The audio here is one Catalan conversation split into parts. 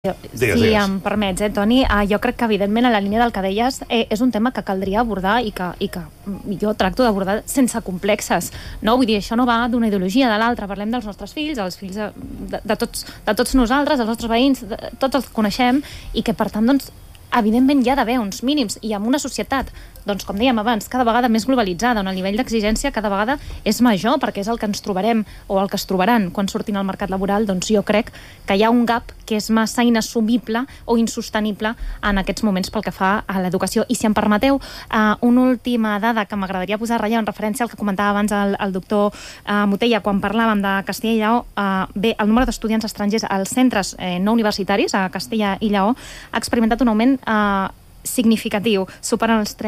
Si em permets, Toni, jo crec que evidentment a la línia del que deies és un tema que caldria abordar i que jo tracto d'abordar sense complexes, no? Vull dir, això no va d'una ideologia de l'altra, parlem dels nostres fills, els fills de tots nosaltres, els nostres veïns, tots els coneixem, i que per tant, doncs, evidentment hi ha d'haver uns mínims, i en una societat, doncs com dèiem abans, cada vegada més globalitzada, on el nivell d'exigència cada vegada és major, perquè és el que ens trobarem o el que es trobaran quan surtin al mercat laboral. Doncs jo crec que hi ha un gap que és massa inassumible o insostenible en aquests moments pel que fa a l'educació. I si em permeteu, una última dada que m'agradaria posar a relleu en referència al que comentava abans el doctor Mutella quan parlàvem de Castella i Lleó. Bé, el número d'estudiants estrangers als centres no universitaris a Castella i Lleó ha experimentat un augment significatiu, superen els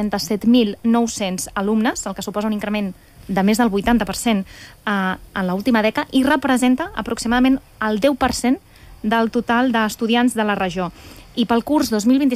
37.900 alumnes, el que suposa un increment de més del 80% en l'última dècada, i representa aproximadament el 10% del total d'estudiants de la regió. I pel curs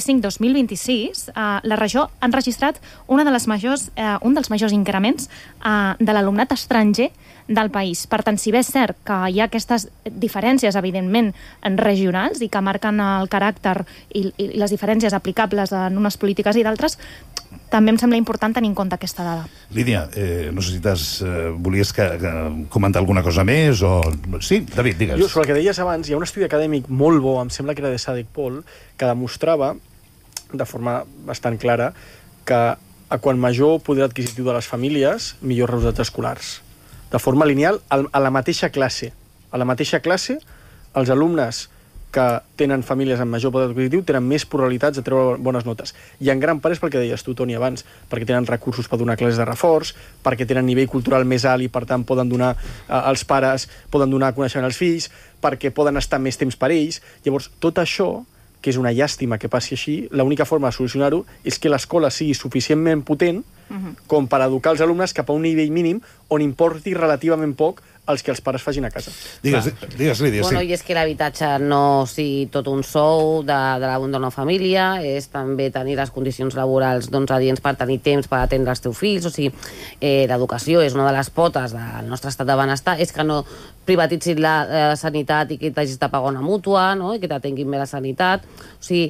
2025-2026, la regió ha enregistrat un dels majors increments de l'alumnat estranger del país. Per tant, si bé és cert que hi ha aquestes diferències, evidentment, regionals i que marquen el caràcter i les diferències aplicables en unes polítiques i d'altres, també em sembla important tenir en compte aquesta dada. Lídia, no sé si volies comentar alguna cosa més o... Sí, David, digues. Jo, sobre el que deies abans, hi ha un estudi acadèmic molt bo, em sembla que era de Sadek Paul, que demostrava, de forma bastant clara, que a quan major poder adquisitiu de les famílies, millors resultats escolars. De forma lineal, a la mateixa classe. A la mateixa classe, els alumnes que tenen famílies amb major poder adquisitiu tenen més probabilitats de treure bones notes. I en gran part és pel que deies tu, Toni, abans, perquè tenen recursos per donar classes de reforç, perquè tenen nivell cultural més alt i, per tant, poden donar als pares, poden donar coneixement als fills, perquè poden estar més temps per ells. Llavors, tot això, que és una llàstima que passi així, l'única forma de solucionar-ho és que l'escola sigui suficientment potent com per educar els alumnes cap a un nivell mínim on importi relativament poc els que els pares facin a casa. Digues, Lídia, bueno, sí. I és que l'habitatge no sigui tot un sou d'una família, és també tenir les condicions laborals adients per tenir temps per atendre els teus fills, o sigui, l'educació és una de les potes del nostre estat de benestar, és que no privatitzin la sanitat i que t'hagis de pagar una mútua, no? I que t'atenguin bé la sanitat, o sigui...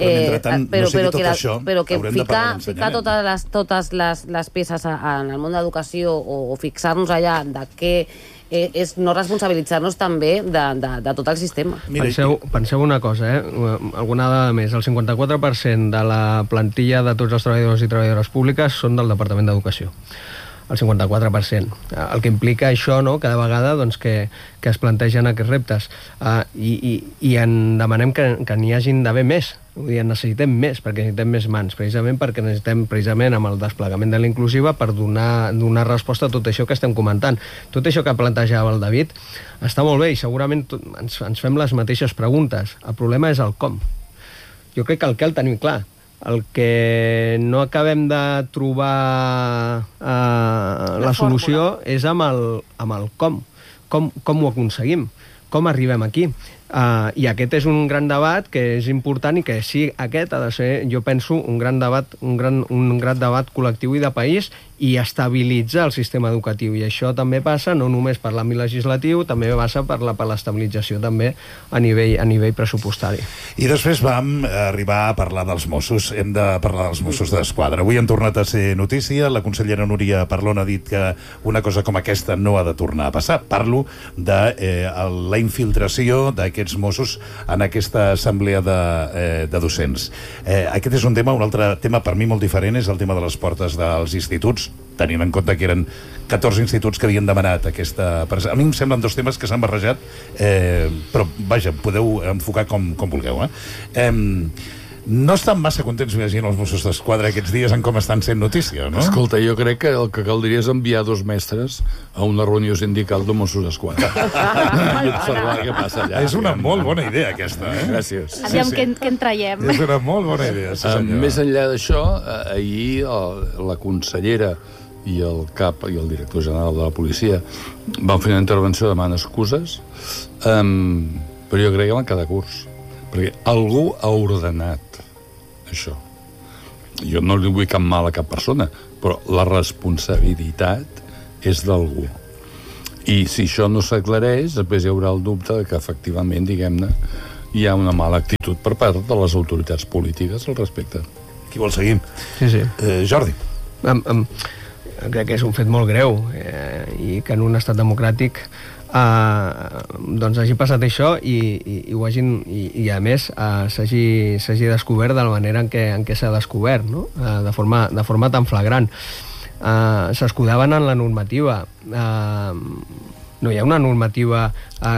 Però que ficar totes les peces en el món d'educació o fixar-nos allà de què és no responsabilitzar-nos també de tot el sistema. Penseu una cosa, alguna dada més. El 54% de la plantilla de tots els treballadors i treballadores públiques són del Departament d'Educació. El 54%. El que implica això, no?, cada vegada que es plantegen aquests reptes. I en demanem que n'hi hagin d'haver més. Vull dir, necessitem més, perquè necessitem més mans, perquè necessitem, amb el desplegament de la inclusiva, per donar resposta a tot això que estem comentant. Tot això que plantejava el David està molt bé i segurament ens fem les mateixes preguntes. El problema és el com. Jo crec que el què el tenim clar. El que no acabem de trobar la solució és amb el com. Com ho aconseguim? Com arribem aquí? I aquest és un gran debat que és important i que sí, aquest ha de ser, jo penso, un gran debat col·lectiu i de país i estabilitzar el sistema educatiu. I això també passa no només per l'àmbit legislatiu, també passa per l'estabilització també a nivell pressupostari. I després vam arribar a parlar dels Mossos. Hem de parlar dels Mossos d'Esquadra. Avui han tornat a ser notícia. La consellera Núria Parlon ha dit que una cosa com aquesta no ha de tornar a passar. Parlo de la infiltració d'aquests Mossos en aquesta assemblea de docents. Aquest és un altre tema per mi molt diferent, és el tema de les portes dels instituts, tenint en compte que eren 14 instituts que havien demanat aquesta... A mi em semblen dos temes que s'han barrejat, però, vaja, podeu enfocar com vulgueu. No estan massa contents, m'imagino, els Mossos d'Esquadra aquests dies en com estan sent notícia, no? Escolta, jo crec que el que caldria és enviar 2 mestres a una reunió sindical de Mossos d'Esquadra i observar què passa allà. És una molt bona idea, aquesta, Gràcies. Aviam què en traiem. És una molt bona idea, sí senyor. Més enllà d'això, ahir la consellera i el cap i el director general de la policia van fer una intervenció demanant excuses, però jo crec que van cada curs, perquè algú ha ordenat això. Jo no li vull cap mal a cap persona, però la responsabilitat és d'algú. I si això no s'aclareix, després hi haurà el dubte que efectivament, diguem-ne, hi ha una mala actitud per part de les autoritats polítiques al respecte. Qui vol seguir? Sí. Jordi. Crec que és un fet molt greu i que en un estat democràtic doncs hagi passat això i ho hagin, i a més s'hagi descobert de la manera en què s'ha descobert, no? De forma tan flagrant. S'escudaven en la normativa. No hi ha una normativa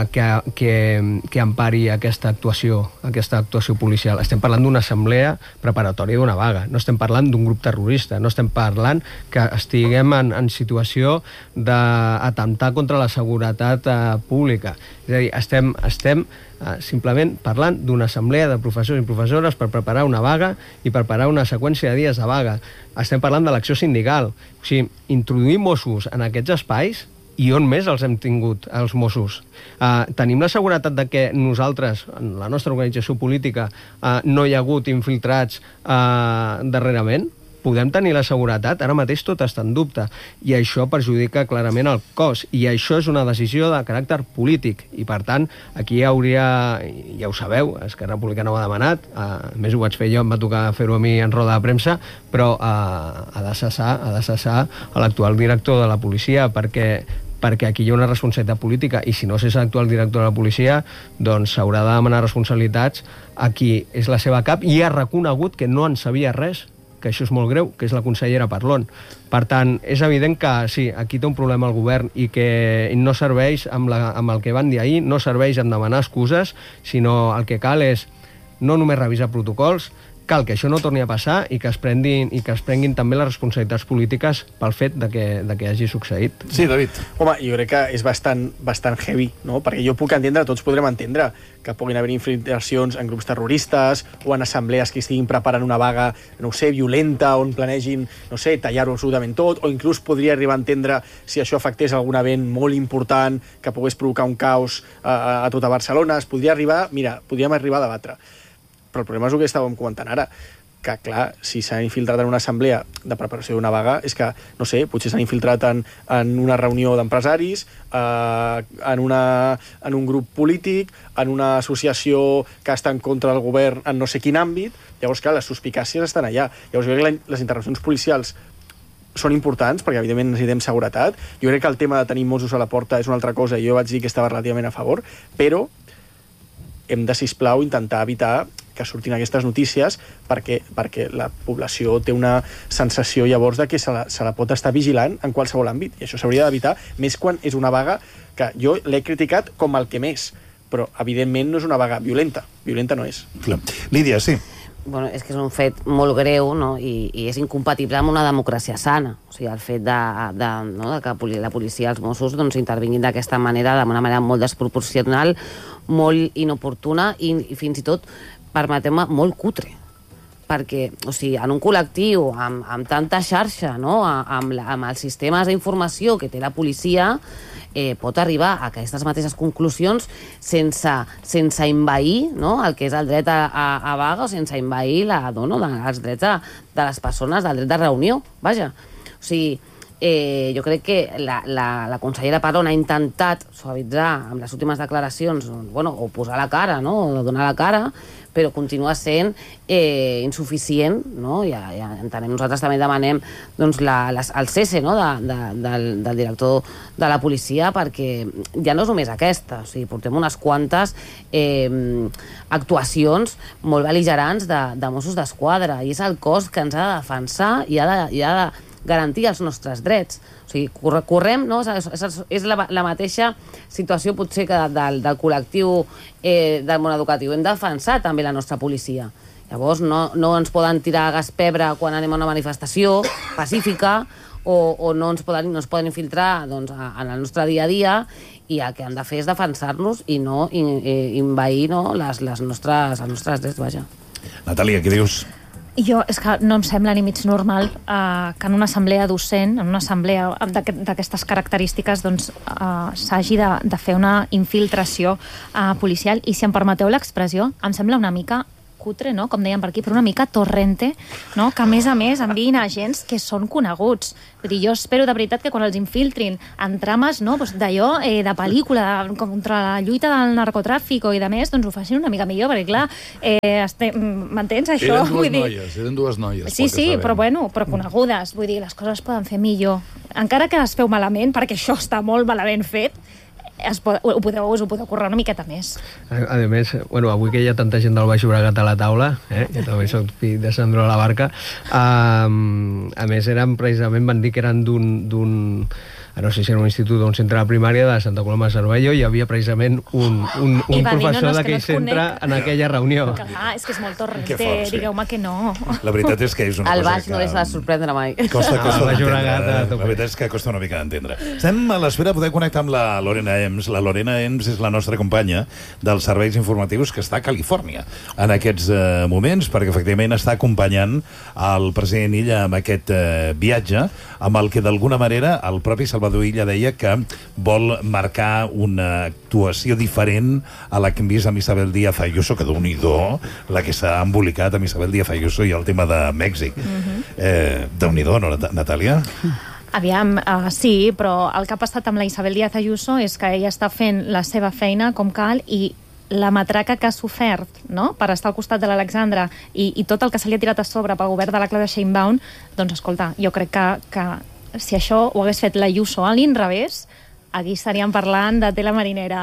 que empari aquesta actuació policial. Estem parlant d'una assemblea preparatòria d'una vaga, no estem parlant d'un grup terrorista, no estem parlant que estiguem en situació d'atemptar contra la seguretat pública. És a dir, estem simplement parlant d'una assemblea de professors i professores per preparar una vaga i preparar una seqüència de dies de vaga. Estem parlant de l'acció sindical. O sigui, introduir Mossos en aquests espais, i on més els hem tingut, els Mossos? Tenim la seguretat de que nosaltres, en la nostra organització política, no hi ha hagut infiltrats darrerament? Podem tenir la seguretat? Ara mateix tot està en dubte. I això perjudica clarament el cos. I això és una decisió de caràcter polític. I, per tant, aquí hi hauria, ja ho sabeu, Esquerra Republicana ho ha demanat, a més ho vaig fer jo, em va tocar fer-ho a mi en roda de premsa, però ha de cessar l'actual director de la policia perquè aquí hi ha una responsabilitat política i si no és l'actual director de la policia doncs s'haurà de demanar responsabilitats a qui és la seva cap i ha reconegut que no en sabia res, que això és molt greu, que és la consellera Parlon. Per tant, és evident que sí, aquí té un problema el govern i que no serveix amb el que van dir ahir, no serveix en demanar excuses, sinó el que cal és no només revisar protocols, cal que això no torni a passar i que es prenguin també les responsabilitats polítiques pel fet de que hagi succeït. Sí, David. Home, jo crec que és bastant heavy, no? Perquè jo puc entendre, tots podrem entendre que puguin haver infiltracions en grups terroristes o en assemblees que estiguin preparant una vaga, no ho sé, violenta, on planegin, no sé, tallar-ho absolutament tot, o inclús podria arribar a entendre si això afectés algun event molt important que pogués provocar un caos a tota Barcelona. Podríem arribar a debatre. Però el problema és el que estàvem comentant ara, que, clar, si s'han infiltrat en una assemblea de preparació d'una vaga, és que, no sé, potser s'han infiltrat en una reunió d'empresaris, en un grup polític, en una associació que està en contra del govern en no sé quin àmbit. Llavors, clar, les suspicàcies estan allà. Llavors, jo crec que les intervencions policials són importants, perquè evidentment necessitem seguretat. Jo crec que el tema de tenir Mossos a la porta és una altra cosa, i jo vaig dir que estava relativament a favor, però hem de, sisplau, intentar evitar que surtin aquestes notícies perquè la població té una sensació llavors de que se la pot estar vigilant en qualsevol àmbit, i això s'hauria d'evitar, més quan és una vaga que jo l'he criticat com el que més, però evidentment no és una vaga violenta no és. Clar. Lídia, sí. Bueno, és que és un fet molt greu, no? I és incompatible amb una democràcia sana. O sigui, el fet que la policia, els Mossos, doncs, intervinguin d'aquesta manera, d'una manera molt desproporcional, molt inoportuna i fins i tot, permeteu-me, molt cutre. Perquè, o sigui, en un col·lectiu amb tanta xarxa, no? amb els sistemes d'informació que té la policia, pot arribar a aquestes mateixes conclusions sense envair, no? El que és el dret a vaga, o sense envair els drets de les persones, del dret de reunió, vaja. O sigui, jo crec que la consellera Parlon ha intentat suavitzar amb les últimes declaracions, o posar la cara, no? O donar la cara, però continua sent insuficient, no? Ja entenem, nosaltres també demanem doncs, el cesse, no? del director de la policia, perquè ja no és només aquesta, o sigui, portem unes quantes actuacions molt bel·ligerants de Mossos d'Esquadra, i és el cos que ens ha de defensar i ha de garantir els nostres drets. O sigui, correm, no? És la mateixa situació potser que del col·lectiu del món educatiu. Hem de defensar també la nostra policia. Llavors no ens poden tirar gas pebre quan anem a una manifestació pacífica o no ens poden infiltrar doncs, en el nostre dia a dia, i el que han de fer és defensar-nos i no envair els nostres drets, vaja. Natàlia, què dius? Jo, és que no em sembla ni mig normal que en una assemblea docent, en una assemblea d'aquestes característiques, doncs s'hagi de fer una infiltració policial. I si em permeteu l'expressió, em sembla una mica cutre, no? Com deien per aquí, però una mica torrente, no? Que a més enviïn agents que són coneguts. Vull dir, jo espero de veritat que quan els infiltrin en trames, no? Doncs d'allò, de pel·lícula, contra la lluita del narcotràfic i de més, doncs ho facin una mica millor, perquè clar, m'entens, això? Eren dues noies. Sí, però conegudes. Vull dir, les coses es poden fer millor. Encara que es feu malament, perquè això està molt malament fet, us ho podeu currar una miqueta més. A més, avui que hi ha tanta gent del Baix Llobregat a la taula, jo també soc fill de Sandro a la Barca, a més van dir que eren d'un no sé si era un institut o un centre de primària de Santa Coloma de Cervelló, hi havia precisament un professor d'aquell centre en aquella reunió. Clar, és que és molt torrente, digueu-me que no. La veritat és que és una cosa que... El Baix no les va sorprendre mai. Costa d'entendre. La veritat és que costa una mica d'entendre. Estem a l'espera de poder connectar amb la Lorena Ems. La Lorena Ems és la nostra companya dels serveis informatius que està a Califòrnia en aquests moments, perquè efectivament està acompanyant el president Illa amb aquest viatge, amb el que d'alguna manera el propi Salvador Illa deia que vol marcar una actuació diferent a la que hem vist amb Isabel Díaz Ayuso, que Déu-n'hi-do la que s'ha embolicat amb Isabel Díaz Ayuso i el tema de Mèxic. Déu-n'hi-do, no, Natàlia? Aviam, sí, però el que ha passat amb la Isabel Díaz Ayuso és que ella està fent la seva feina com cal i la matraca que ha sofert, no?, per estar al costat de l'Alexandra i tot el que se li ha tirat a sobre pel govern de la Clara Sheinbaum, doncs escolta, jo crec que si això ho hagués fet la Ayuso a l'inrevés, aquí estaríem parlant de tela marinera.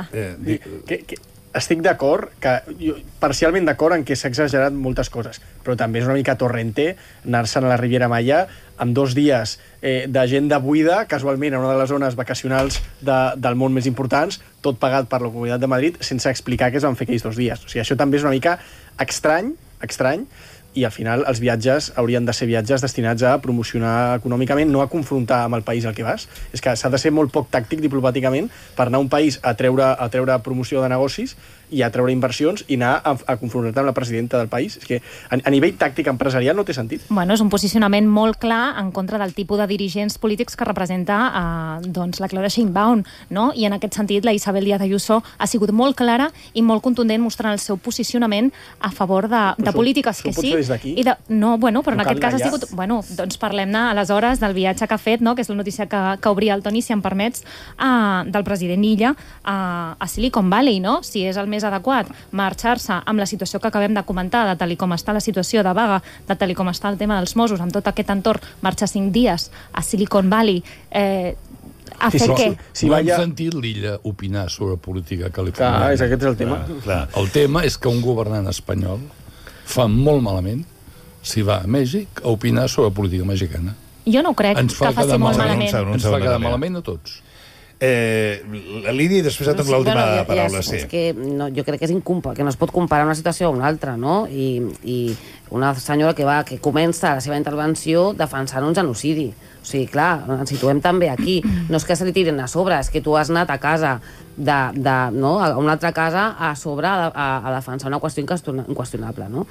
Estic d'acord, parcialment d'acord en què s'ha exagerat moltes coses, però també és una mica torrente anar-se'n a la Riviera Maya amb 2 dies d'agenda buida, casualment a una de les zones vacacionals del món més importants, tot pagat per la Comunitat de Madrid, sense explicar què es van fer aquells 2 dies. O sigui, això també és una mica estrany, i al final els viatges haurien de ser viatges destinats a promocionar econòmicament, no a confrontar amb el país al que vas. És que s'ha de ser molt poc tàctic diplomàticament per anar a un país a treure promoció de negocis i a treure inversions i anar a confrontar amb la presidenta del país. És que a nivell tàctic empresarial no té sentit. Bueno, és un posicionament molt clar en contra del tipus de dirigents polítics que representa doncs la Clara Sheinbaum, no? I en aquest sentit la Isabel Díaz Ayuso ha sigut molt clara i molt contundent mostrant el seu posicionament a favor de polítiques que sí. No, bueno, però en aquest cas ha sigut... Bueno, doncs parlem-ne aleshores del viatge que ha fet, no?, que és la notícia que obria el Toni, si em permets, del president Illa a Silicon Valley, no? Si és el més adequat marxar-se amb la situació que acabem de comentar, de tal com està la situació de vaga, de tal com està el tema dels Mossos, amb tot aquest entorn, marxar 5 dies a Silicon Valley a fer què? No hem sentit l'Illa opinar sobre política californiana. Clar, aquest és el tema. El tema és que un governant espanyol fa molt malament si va a Mèxic a opinar sobre política mexicana. Jo no crec que faci molt malament. Ens fa quedar malament a tots. Lídia, i després et dono l'última paraula. És que jo crec que que no es pot comparar una situació a una altra, no? I una senyora que comença la seva intervenció defensant un genocidi. O sigui, clar, ens situem també aquí. No és que se li tiren a sobre, és que tu has anat a casa a una altra casa a sobre a defensar una qüestió inqüestionable, no?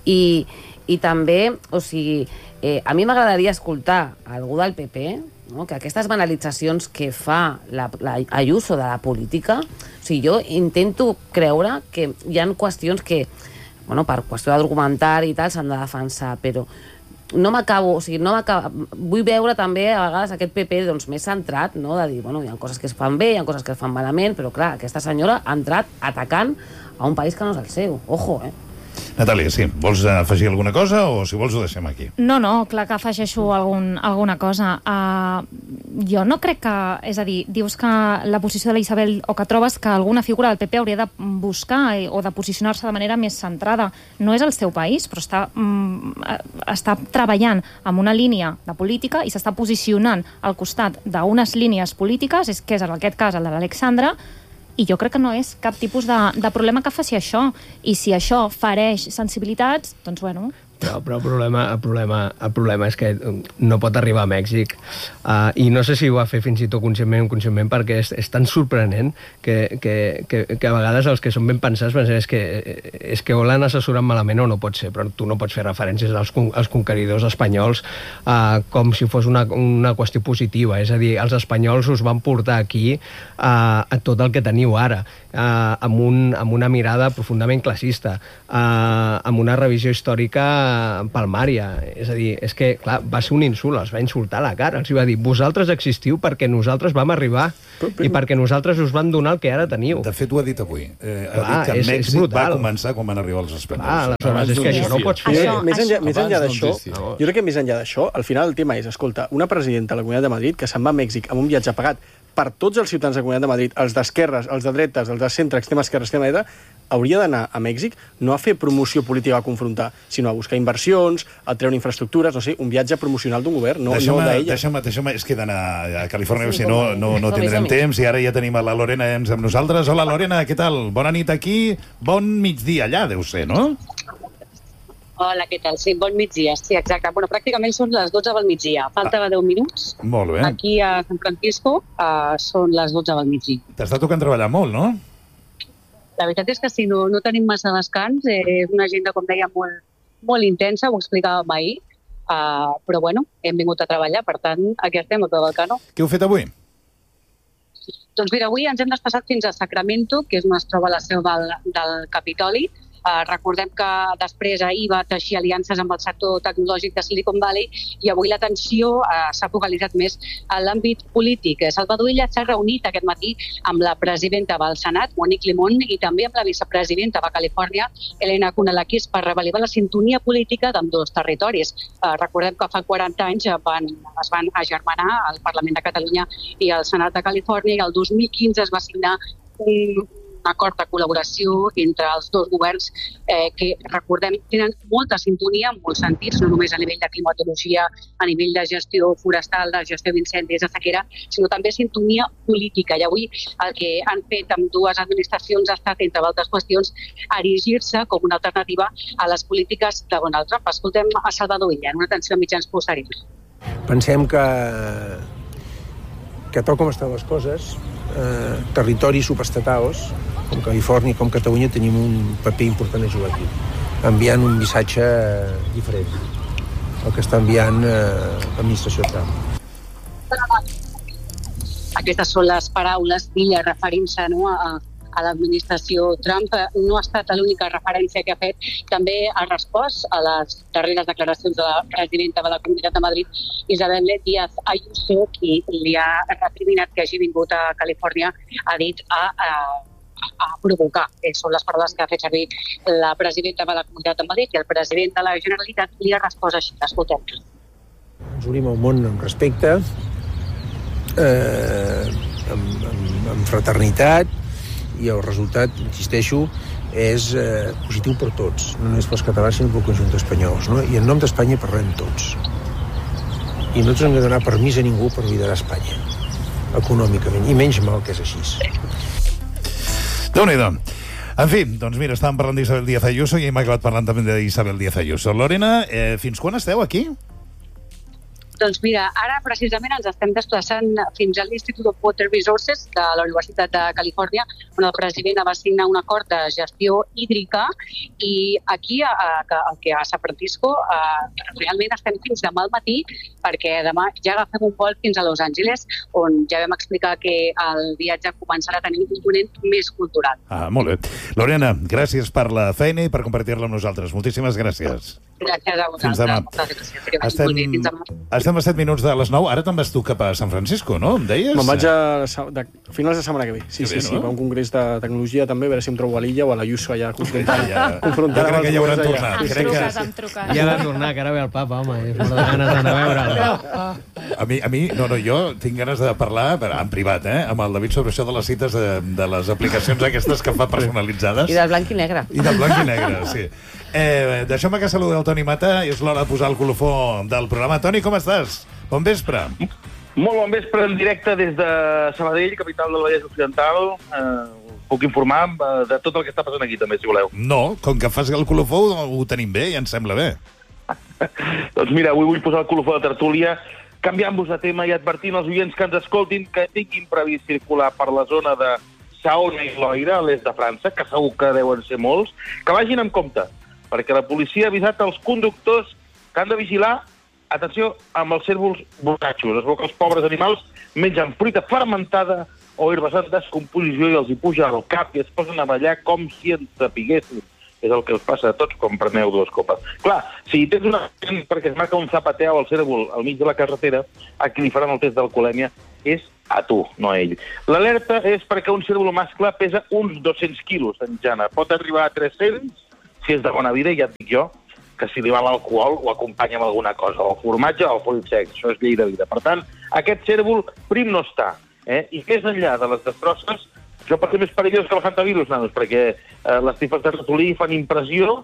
I també, o sigui, a mi m'agradaria escoltar algú del PP, no?, que aquestes banalitzacions que fa la Ayuso de la política, o sigui, jo intento creure que hi ha qüestions que, per qüestió d'argumentari i tal, s'han de defensar, però no m'acabo, o sigui, vull veure també a vegades aquest PP doncs, més centrat, no?, de dir, hi ha coses que es fan bé, hi ha coses que es fan malament, però clar, aquesta senyora ha entrat atacant a un país que no és el seu. Ojo, Natàlia, sí, vols afegir alguna cosa o si vols ho deixem aquí? No, clar que afegeixo alguna cosa. Jo no crec que... És a dir, dius que la posició de la Isabel, o que trobes que alguna figura del PP hauria de buscar o de posicionar-se de manera més centrada. No és el seu país, però està treballant amb una línia de política i s'està posicionant al costat d'unes línies polítiques, que és en aquest cas el de l'Alexandra, i jo crec que no és cap tipus de problema que faci això. I si això fereix sensibilitats, doncs bueno... Però el problema és que no pot arribar a Mèxic. I no sé si ho va fer fins i tot conscientment o inconscientment, perquè és tan sorprenent que a vegades els que són ben pensats pensen és que o l'han assessorat malament o no pot ser, però tu no pots fer referències als conqueridors espanyols com si fos una qüestió positiva. És a dir, els espanyols us van portar aquí a tot el que teniu ara, amb una mirada profundament classista, amb una revisió històrica palmària. És a dir, és que, clar, va ser un insult, els va insultar a la cara, els va dir, vosaltres existiu perquè nosaltres vam arribar i perquè nosaltres us vam donar el que ara teniu. De fet, ho ha dit avui. Ha dit que Mèxic va començar quan van arribar els espanyols. Aleshores, és que això no ho pots fer. Més enllà d'això, jo crec que més enllà d'això, al final el tema és, escolta, una presidenta de la Comunitat de Madrid que se'n va a Mèxic amb un viatge pagat per tots els ciutadans de la Comunitat de Madrid, els d'esquerres, els de dretes, els de centre, extrema esquerra, extrema dreta, hauria d'anar a Mèxic no a fer promoció política a confrontar, sinó a buscar inversions, a treure infraestructures, no sé, un viatge promocional d'un govern, no d'ella. Deixa'm, és que he d'anar a Califòrnia, si no tindrem temps, i ara ja tenim a la Lorena amb nosaltres. Hola, Lorena, què tal? Bona nit aquí, bon migdia allà, deu ser, no? Hola, què tal? Sí, bon migdia, sí, exacte. Bueno, pràcticament són les 12 del migdia. Falta 10 minuts. Molt bé. Aquí a San Francisco són les 12 del migdia. T'està tocant treballar molt, no? La veritat és que sí, no tenim massa descans. És una agenda, com deia, molt intensa, ho explicàvem ahir. Però, bueno, hem vingut a treballar, per tant, aquí estem, a peu del canó. Què heu fet avui? Doncs mira, avui ens hem desplaçat fins a Sacramento, que és on es troba la seu del Capitoli. Recordem que després ahir va teixir aliances amb el sector tecnològic de Silicon Valley i avui l'atenció s'ha focalitzat més en l'àmbit polític. Salvador Illa s'ha reunit aquest matí amb la presidenta del Senat, Monique Limón, i també amb la vicepresidenta de Califòrnia, Elena Kunalakis, per revalidar la sintonia política d'ambdós territoris. Recordem que fa 40 anys es van agermanar el Parlament de Catalunya i el Senat de Califòrnia i el 2015 es va signar un acord de col·laboració entre els dos governs que, recordem, tenen molta sintonia en molts sentits, no només a nivell de climatologia, a nivell de gestió forestal, de gestió d'incendis, de sequera, sinó també sintonia política. I avui el que han fet amb dues administracions ha estat, entre altres qüestions, erigir-se com una alternativa a les polítiques de Donald Trump. Escoltem a Salvador Illa en una atenció a mitjans posteriors. Pensem que tal com estan les coses, territoris subestatals, com Califòrnia i com Catalunya, tenim un paper important a jugar aquí, enviant un missatge diferent al que està enviant l'administració Trump. Aquestes són les paraules d'Illa referint-se a l'administració Trump. No ha estat l'única referència que ha fet. També ha respost a les darreres declaracions de la presidenta de la Comunitat de Madrid, Isabel Díaz Ayuso, qui li ha recriminat que hagi vingut a Califòrnia, ha dit a provocar. Són les paraules que ha fet servir la presidenta de la Comunitat de Madrid i el president de la Generalitat li ha respost així. Escoltem. Ens unim al món amb respecte, amb fraternitat, i el resultat, insisteixo, és positiu per tots, no només pels catalans sinó pel conjunt d'espanyols, no? I en nom d'Espanya parlem tots. I no hem de donar permís a ningú per liderar Espanya, econòmicament, i menys mal que és així. Déu-n'hi-do. En fi, doncs mira, estàvem parlant d'Isabel Díaz Ayuso i hem acabat parlant també d'Isabel Díaz Ayuso. Lorena, fins quan esteu aquí? Doncs mira, ara precisament ens estem desplaçant fins a l'Institut of Water Resources de la Universitat de Califòrnia, on el president va signar un acord de gestió hídrica i aquí, a San Francisco, realment estem fins demà al matí perquè demà ja agafem un vol fins a Los Angeles, on ja vam explicar que el viatge començarà a tenir un component més cultural. Molt bé. Lorena, gràcies per la feina i per compartir-la amb nosaltres. Moltíssimes gràcies. Gràcies a vosaltres. Fins demà. Fins demà. Estem a 7 minuts de les 9. Ara te'n vas tu cap a San Francisco, no? Em deies? Me'n vaig a finals de setmana que ve. Sí, no? Va un congrés de tecnologia també, a veure si em trobo a l'Illa o a la Ayuso allà confrontant. Jo crec que ja hauran tornat. Em truques. Ja ha de tornar, que ara ve el papa, home. És una de ganes d'anar a veure'l. A mi, jo tinc ganes de parlar en privat, amb el David sobre això de les cites de les aplicacions aquestes que fa personalitzades. I del blanc i negre. I del blanc i negre, sí. Deixeu-me que saludi el Toni Mata, és l'hora de posar el colofó del programa. Toni, com estàs? Bon vespre. Molt bon vespre, en directe des de Sabadell, capital del Vallès Occidental. Puc informar de tot el que està passant aquí, també, si voleu. No, com que fas el colofó ho tenim bé, ja ens sembla bé. Doncs mira, avui vull posar el colofó de tertúlia, canviant-vos de tema i advertint als oients que ens escoltin que tinguin previst circular per la zona de Saona i Loira, a l'est de França, que segur que deuen ser molts, que vagin amb compte, perquè la policia ha avisat els conductors que han de vigilar, atenció, amb els cérvols borratxos. Es veu que els pobres animals mengen fruita fermentada o herbes en descomposició i els hi puja al cap i es posen a ballar com si ens sapiguessin. És el que us passa a tots quan preneu 2 copes. Clar, si tens una gent perquè es marca un zapateo al cérvol al mig de la carretera, a qui li faran el test d'alcoholèmia és a tu, no a ell. L'alerta és perquè un cérvol mascle pesa uns 200 quilos en jana. Pot arribar a 300 si és de bona vida, ja et dic jo, que si li va l'alcohol ho acompanya amb alguna cosa, o formatge o fruit sec, això és llei de vida. Per tant, aquest cérvol prim no està. I més enllà de les destrosses, això pot ser més perillós que el hantavirus, nanos, perquè les tifes de ratolí fan impressió,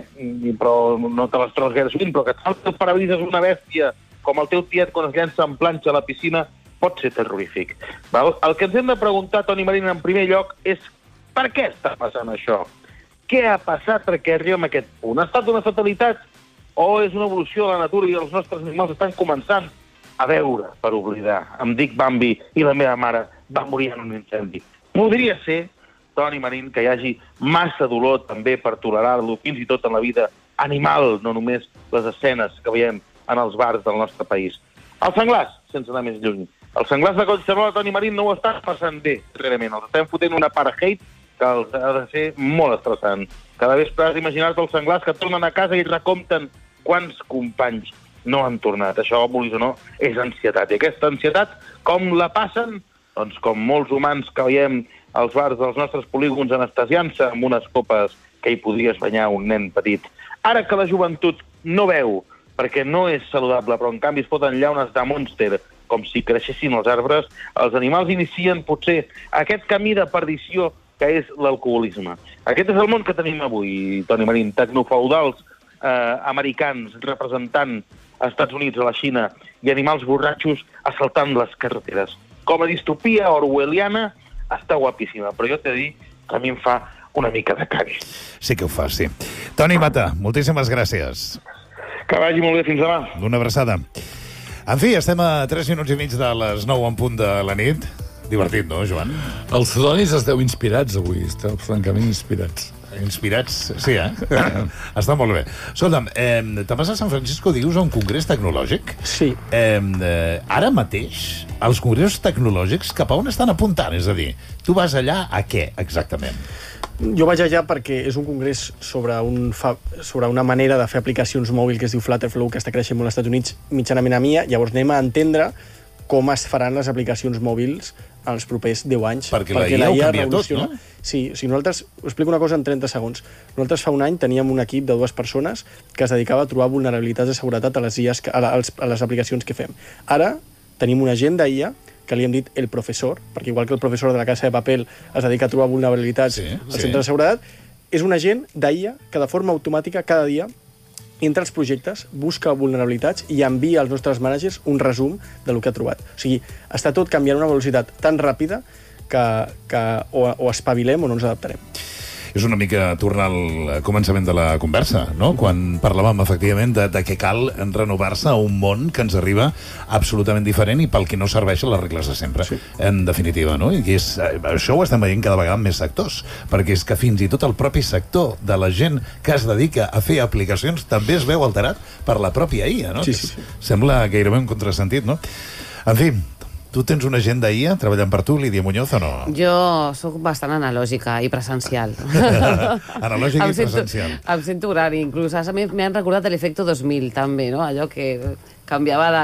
però no te les trobes gaire sovint, però que tal que el parabrises una bèstia com el teu tiet quan es llença en planxa a la piscina pot ser terrorífic. Val? El que ens hem de preguntar, Toni Marín, en primer lloc, és per què està passant això? Què ha passat perquè arribem a aquest punt? Ha estat una fatalitat o és una evolució de la natura i els nostres animals estan començant a veure per oblidar? Em dic Bambi i la meva mare va morir en un incendi. Podria ser, Toni Marín, que hi hagi massa dolor també per tolerar-lo, fins i tot en la vida animal, no només les escenes que veiem en els bars del nostre país. Els senglars, sense anar més lluny. Els senglars de Collserola, Toni Marín, no ho estan passant bé, realment. Els estem fotent un apartheid que els ha de ser molt estressant. Cada vespre has d'imaginar-te els senglars que tornen a casa i recompten quants companys no han tornat. Això, vulguis o no, és ansietat. I aquesta ansietat, com la passen? Doncs com molts humans que veiem als bars dels nostres polígons anestesiant-se amb unes copes que hi podries banyar un nen petit. Ara que la joventut no veu, perquè no és saludable, però en canvi es foten llaunes de Monster, com si creixessin els arbres, els animals inicien potser aquest camí de perdició que és l'alcoholisme. Aquest és el món que tenim avui, Toni Marín, tecnofeudals americans representant als Estats Units, a la Xina, i animals borratxos assaltant les carreteres. Com a distopia orwelliana està guapíssima, però jo t'he de dir que a mi em fa una mica de cari. Sí que ho fa, sí. Toni Mata, moltíssimes gràcies. Que vagi molt bé, fins demà. Una abraçada. En fi, estem a 3 minuts i mig de les 9 en punt de la nit. Divertit, no, Joan? Els sodonis esteu inspirats avui, esteu francament inspirats. Inspirats, sí, Està molt bé. Escolta'm, te'n vas a San Francisco, dius, a un congrés tecnològic? Sí. Ara mateix, els congressos tecnològics cap a on estan apuntant? És a dir, tu vas allà a què, exactament? Jo vaig allà perquè és un congrés sobre una manera de fer aplicacions mòbils que es diu Flutterflow, que està creixent molt als Estats Units, mitjanament a MIA. Llavors anem a entendre com es faran les aplicacions mòbils en els propers 10 anys. Perquè la IA ho canvia tot, no? Sí, o sigui, nosaltres, us explico una cosa en 30 segons. Nosaltres fa un any teníem un equip de 2 persones que es dedicava a trobar vulnerabilitats de seguretat a les aplicacions que fem. Ara tenim un agent d'IA que li hem dit el professor, perquè igual que el professor de la Casa de Papel es dedica a trobar vulnerabilitats al centre de seguretat, és un agent d'IA que de forma automàtica cada dia entra als projectes, busca vulnerabilitats i envia als nostres managers un resum del que ha trobat. O sigui, està tot canviant a una velocitat tan ràpida que o espavilem o no ens adaptarem. És una mica tornar al començament de la conversa, no? Quan parlàvem, efectivament, de que cal renovar-se a un món que ens arriba absolutament diferent i pel que no serveixen les regles de sempre, en definitiva, no? I això ho estem veient cada vegada amb més sectors, perquè és que fins i tot el propi sector de la gent que es dedica a fer aplicacions també es veu alterat per la pròpia IA, no? Sí. Sembla gairebé un contrasentit, no? En fi, tu tens una gent d'IA treballant per tu, Lídia Muñoz, o no? Jo sóc bastant analògica i presencial. Analògica i presencial. Em sento horari, inclús. M'han recordat l'efecte 2000, també, no? Allò que canviava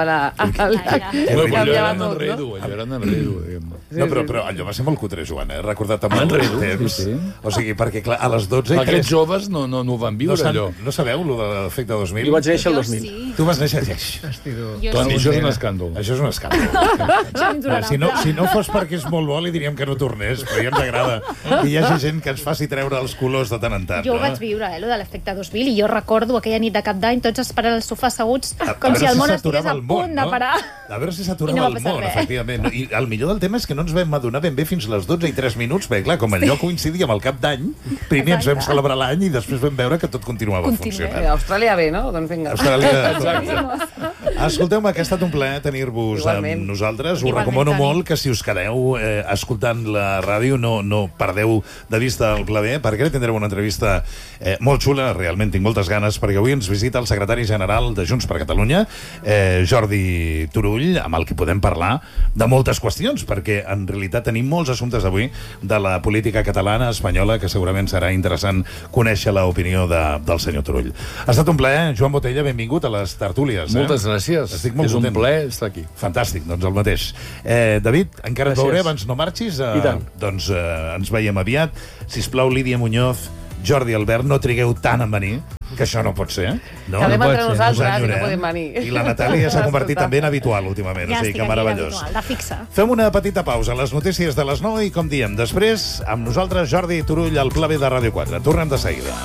tot, no? Allò era en enredo, diguem. No, però allò va ser molt cutre, Joan, recordat amb el temps. Sí. O sigui, perquè, clar, a les 12... Aquests joves no ho van viure, allò. No sabeu, lo de l'efecte 2000? Jo vaig néixer el 2000. Sí. Tu vas néixer... Toni, això és un escàndol. Això és un escàndol. Si no fos perquè és molt bo, li diríem que no tornés, però ja ens agrada. I hi hagi gent que ens faci treure els colors de tant en tant. Jo ho vaig viure, lo de l'efecte 2000, i jo recordo aquella nit de Cap d'Any, tots esperant al sofà asseguts, Com si el món estigués a punt de parar. A veure si s'aturava el món, efectivament. I el millor del tema és que no ens vam adonar ben bé fins a les 12 i 3 minuts, perquè clar, com allò coincidia amb el cap d'any, primer ens vam celebrar l'any i després vam veure que tot continuava funcionant. Austràlia bé, no? Doncs vinga. Escolteu-me, que ha estat un plaer tenir-vos amb nosaltres. Us recomano molt que si us quedeu escoltant la ràdio no perdeu de vista el pla B, perquè tindreu una entrevista molt xula, realment tinc moltes ganes, perquè avui ens visita el secretari general de Junts per Catalunya, Jordi Turull, amb el que podem parlar de moltes qüestions, perquè en realitat tenim molts assumptes avui de la política catalana, espanyola, que segurament serà interessant conèixer l'opinió del senyor Turull. Ha estat un plaer. Joan Botella, benvingut a les tertúlies. Moltes gràcies. Estic molt content. És un plaer estar aquí. Fantàstic, doncs el mateix. David, encara et veuré abans no marxis? I tant. Doncs ens veiem aviat. Sisplau, Lídia Muñoz, Jordi Albert, no trigueu tant en venir, que això no pot ser. No? Quedem entre nosaltres i no podem venir. I la Natàlia s'ha convertit també en habitual últimament, Ja o sigui estic que aquí meravellós. d'habitual, de fixa. Fem una petita pausa a les notícies de les 9 i, com diem, després, amb nosaltres, Jordi Turull, al Pla B de Ràdio 4. Tornem de seguida.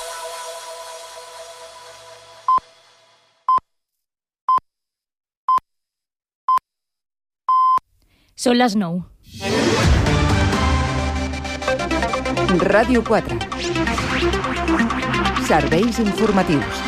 Són les 9. Ràdio 4. Serveis informatius.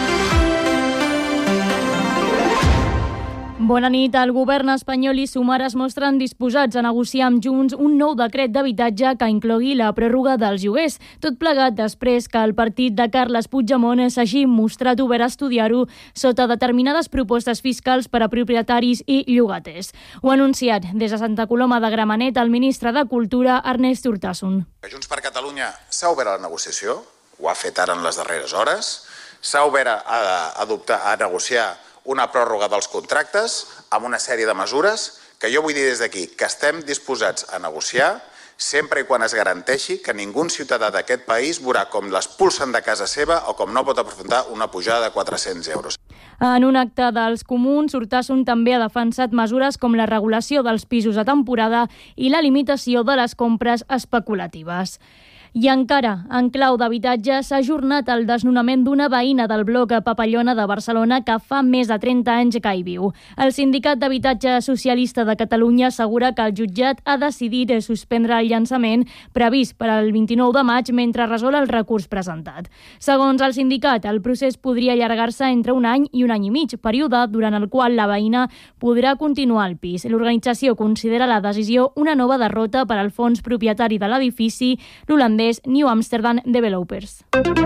Bona nit. El govern espanyol i Sumar es mostren disposats a negociar amb Junts un nou decret d'habitatge que inclogui la pròrroga dels lloguers. Tot plegat després que el partit de Carles Puigdemont s'hagi mostrat obert a estudiar-ho sota determinades propostes fiscals per a propietaris i llogaters. Ho ha anunciat des de Santa Coloma de Gramenet el ministre de Cultura, Ernest Urtasun. Junts per Catalunya s'ha obert a la negociació, ho ha fet ara en les darreres hores, s'ha obert a negociar una pròrroga dels contractes amb una sèrie de mesures que jo vull dir des d'aquí que estem disposats a negociar sempre i quan es garanteixi que ningú ciutadà d'aquest país veurà com l'expulsen de casa seva o com no pot afrontar una pujada de 400 euros. En un acte dels comuns, Urtasun també ha defensat mesures com la regulació dels pisos a temporada i la limitació de les compres especulatives. I encara, en clau d'habitatge, s'ha ajornat el desnonament d'una veïna del bloc Papallona de Barcelona que fa més de 30 anys que hi viu. El Sindicat d'Habitatge Socialista de Catalunya assegura que el jutjat ha decidit suspendre el llançament previst per al 29 de maig mentre resol el recurs presentat. Segons el sindicat, el procés podria allargar-se entre un any i un any i mig, període durant el qual la veïna podrà continuar al pis. L'organització considera la decisió una nova derrota per al fons propietari de l'edifici, l'holandès New Amsterdam Developers.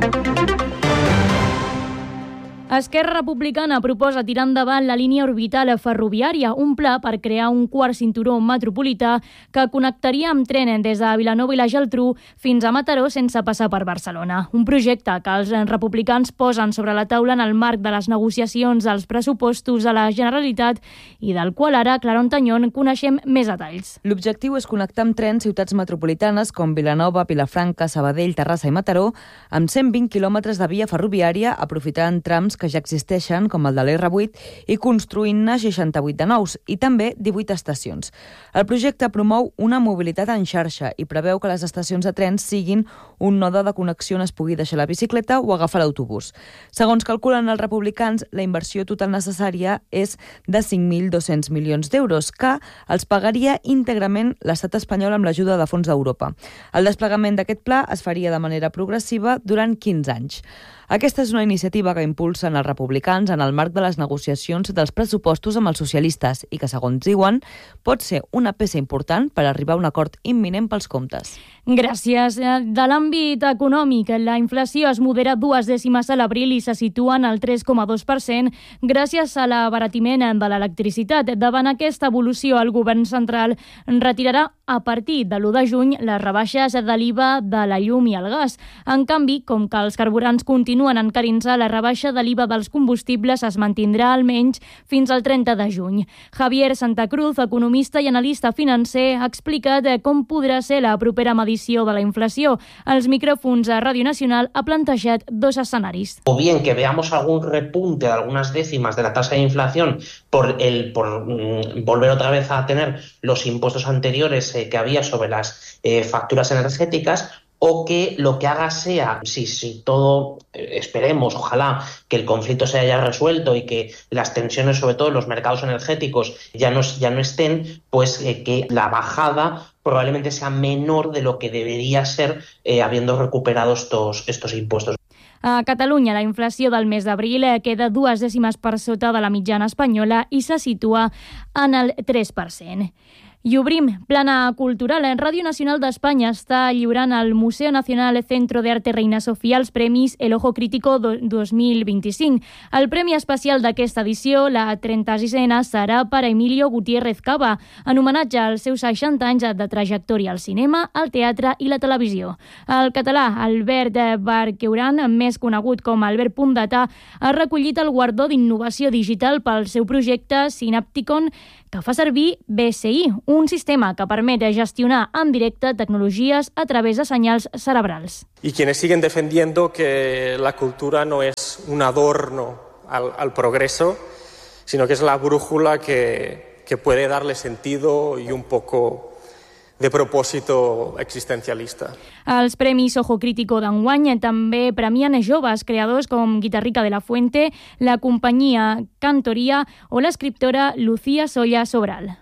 Esquerra Republicana proposa tirar endavant la línia orbital ferroviària, un pla per crear un quart cinturó metropolità que connectaria amb tren des de Vilanova i la Geltrú fins a Mataró sense passar per Barcelona. Un projecte que els republicans posen sobre la taula en el marc de les negociacions dels pressupostos de la Generalitat i del qual ara, Clara Ontañón, coneixem més detalls. L'objectiu és connectar amb tren ciutats metropolitanes com Vilanova, Vilafranca, Sabadell, Terrassa i Mataró amb 120 quilòmetres de via ferroviària aprofitant trams que ja existeixen, com el de l'R8, i construint-ne 68 de nous, i també 18 estacions. El projecte promou una mobilitat en xarxa i preveu que les estacions de tren siguin un node de connexió on es pugui deixar la bicicleta o agafar l'autobús. Segons calculen els republicans, la inversió total necessària és de 5.200 milions d'euros, que els pagaria íntegrament l'estat espanyol amb l'ajuda de fons d'Europa. El desplegament d'aquest pla es faria de manera progressiva durant 15 anys. Aquesta és una iniciativa que impulsen els republicans en el marc de les negociacions dels pressupostos amb els socialistes i que, segons diuen, pot ser una peça important per arribar a un acord imminent pels comptes. Gràcies. De l'àmbit econòmic, la inflació es modera 2 dècimes a l'abril i se situa en el 3,2% gràcies a l'abaratiment de l'electricitat. Davant aquesta evolució, el govern central retirarà a partir de l'1 de juny les rebaixes de l'IVA de la llum i el gas. En canvi, com que els carburants continuen encarint-se, la rebaixa de l'IVA dels combustibles es mantindrà almenys fins al 30 de juny. Javier Santa Cruz, economista i analista financer, ha explicat com podrà ser la propera medició de la inflació. Als micròfons a Ràdio Nacional ha plantejat 2 escenaris. O bien que veamos algún repunte de algunas décimas de la tasa de inflación por volver otra vez a tener los impuestos anteriores que había sobre las facturas energéticas, o que lo que haga sea, si todo, esperemos, ojalá, que el conflicto se haya resuelto y que las tensiones, sobre todo en los mercados energéticos, ya no estén, pues que la bajada probablemente sea menor de lo que debería ser habiendo recuperado estos impuestos. A Catalunya, la inflació del mes d'abril queda 2 dècimes per sota de la mitjana espanyola i se situa en el 3%. I obrim plana cultural. Ràdio Nacional d'Espanya està lliurant al Museo Nacional Centro de Arte Reina Sofía els premis El Ojo Crítico 2025. El premi especial d'aquesta edició, la 36a, serà per Emilio Gutiérrez Cava, en homenatge als seus 60 anys de trajectòria al cinema, al teatre i la televisió. El català Albert Barqueuran, més conegut com Albert Pundatà, ha recollit el guardó d'innovació digital pel seu projecte Synapticon, que fa servir BSI, un sistema que permet gestionar en directe tecnologies a través de senyals cerebrals. Y quienes siguen defendiendo que la cultura no es un adorno al progreso, sino que es la brújula que puede darle sentido y un poco de propòsito existencialista. Els Premis Ojo Crítico d'enguany també premien joves creadors com Guitarrica de la Fuente, la companyia Cantoria o l'escriptora Lucía Solla Sobral.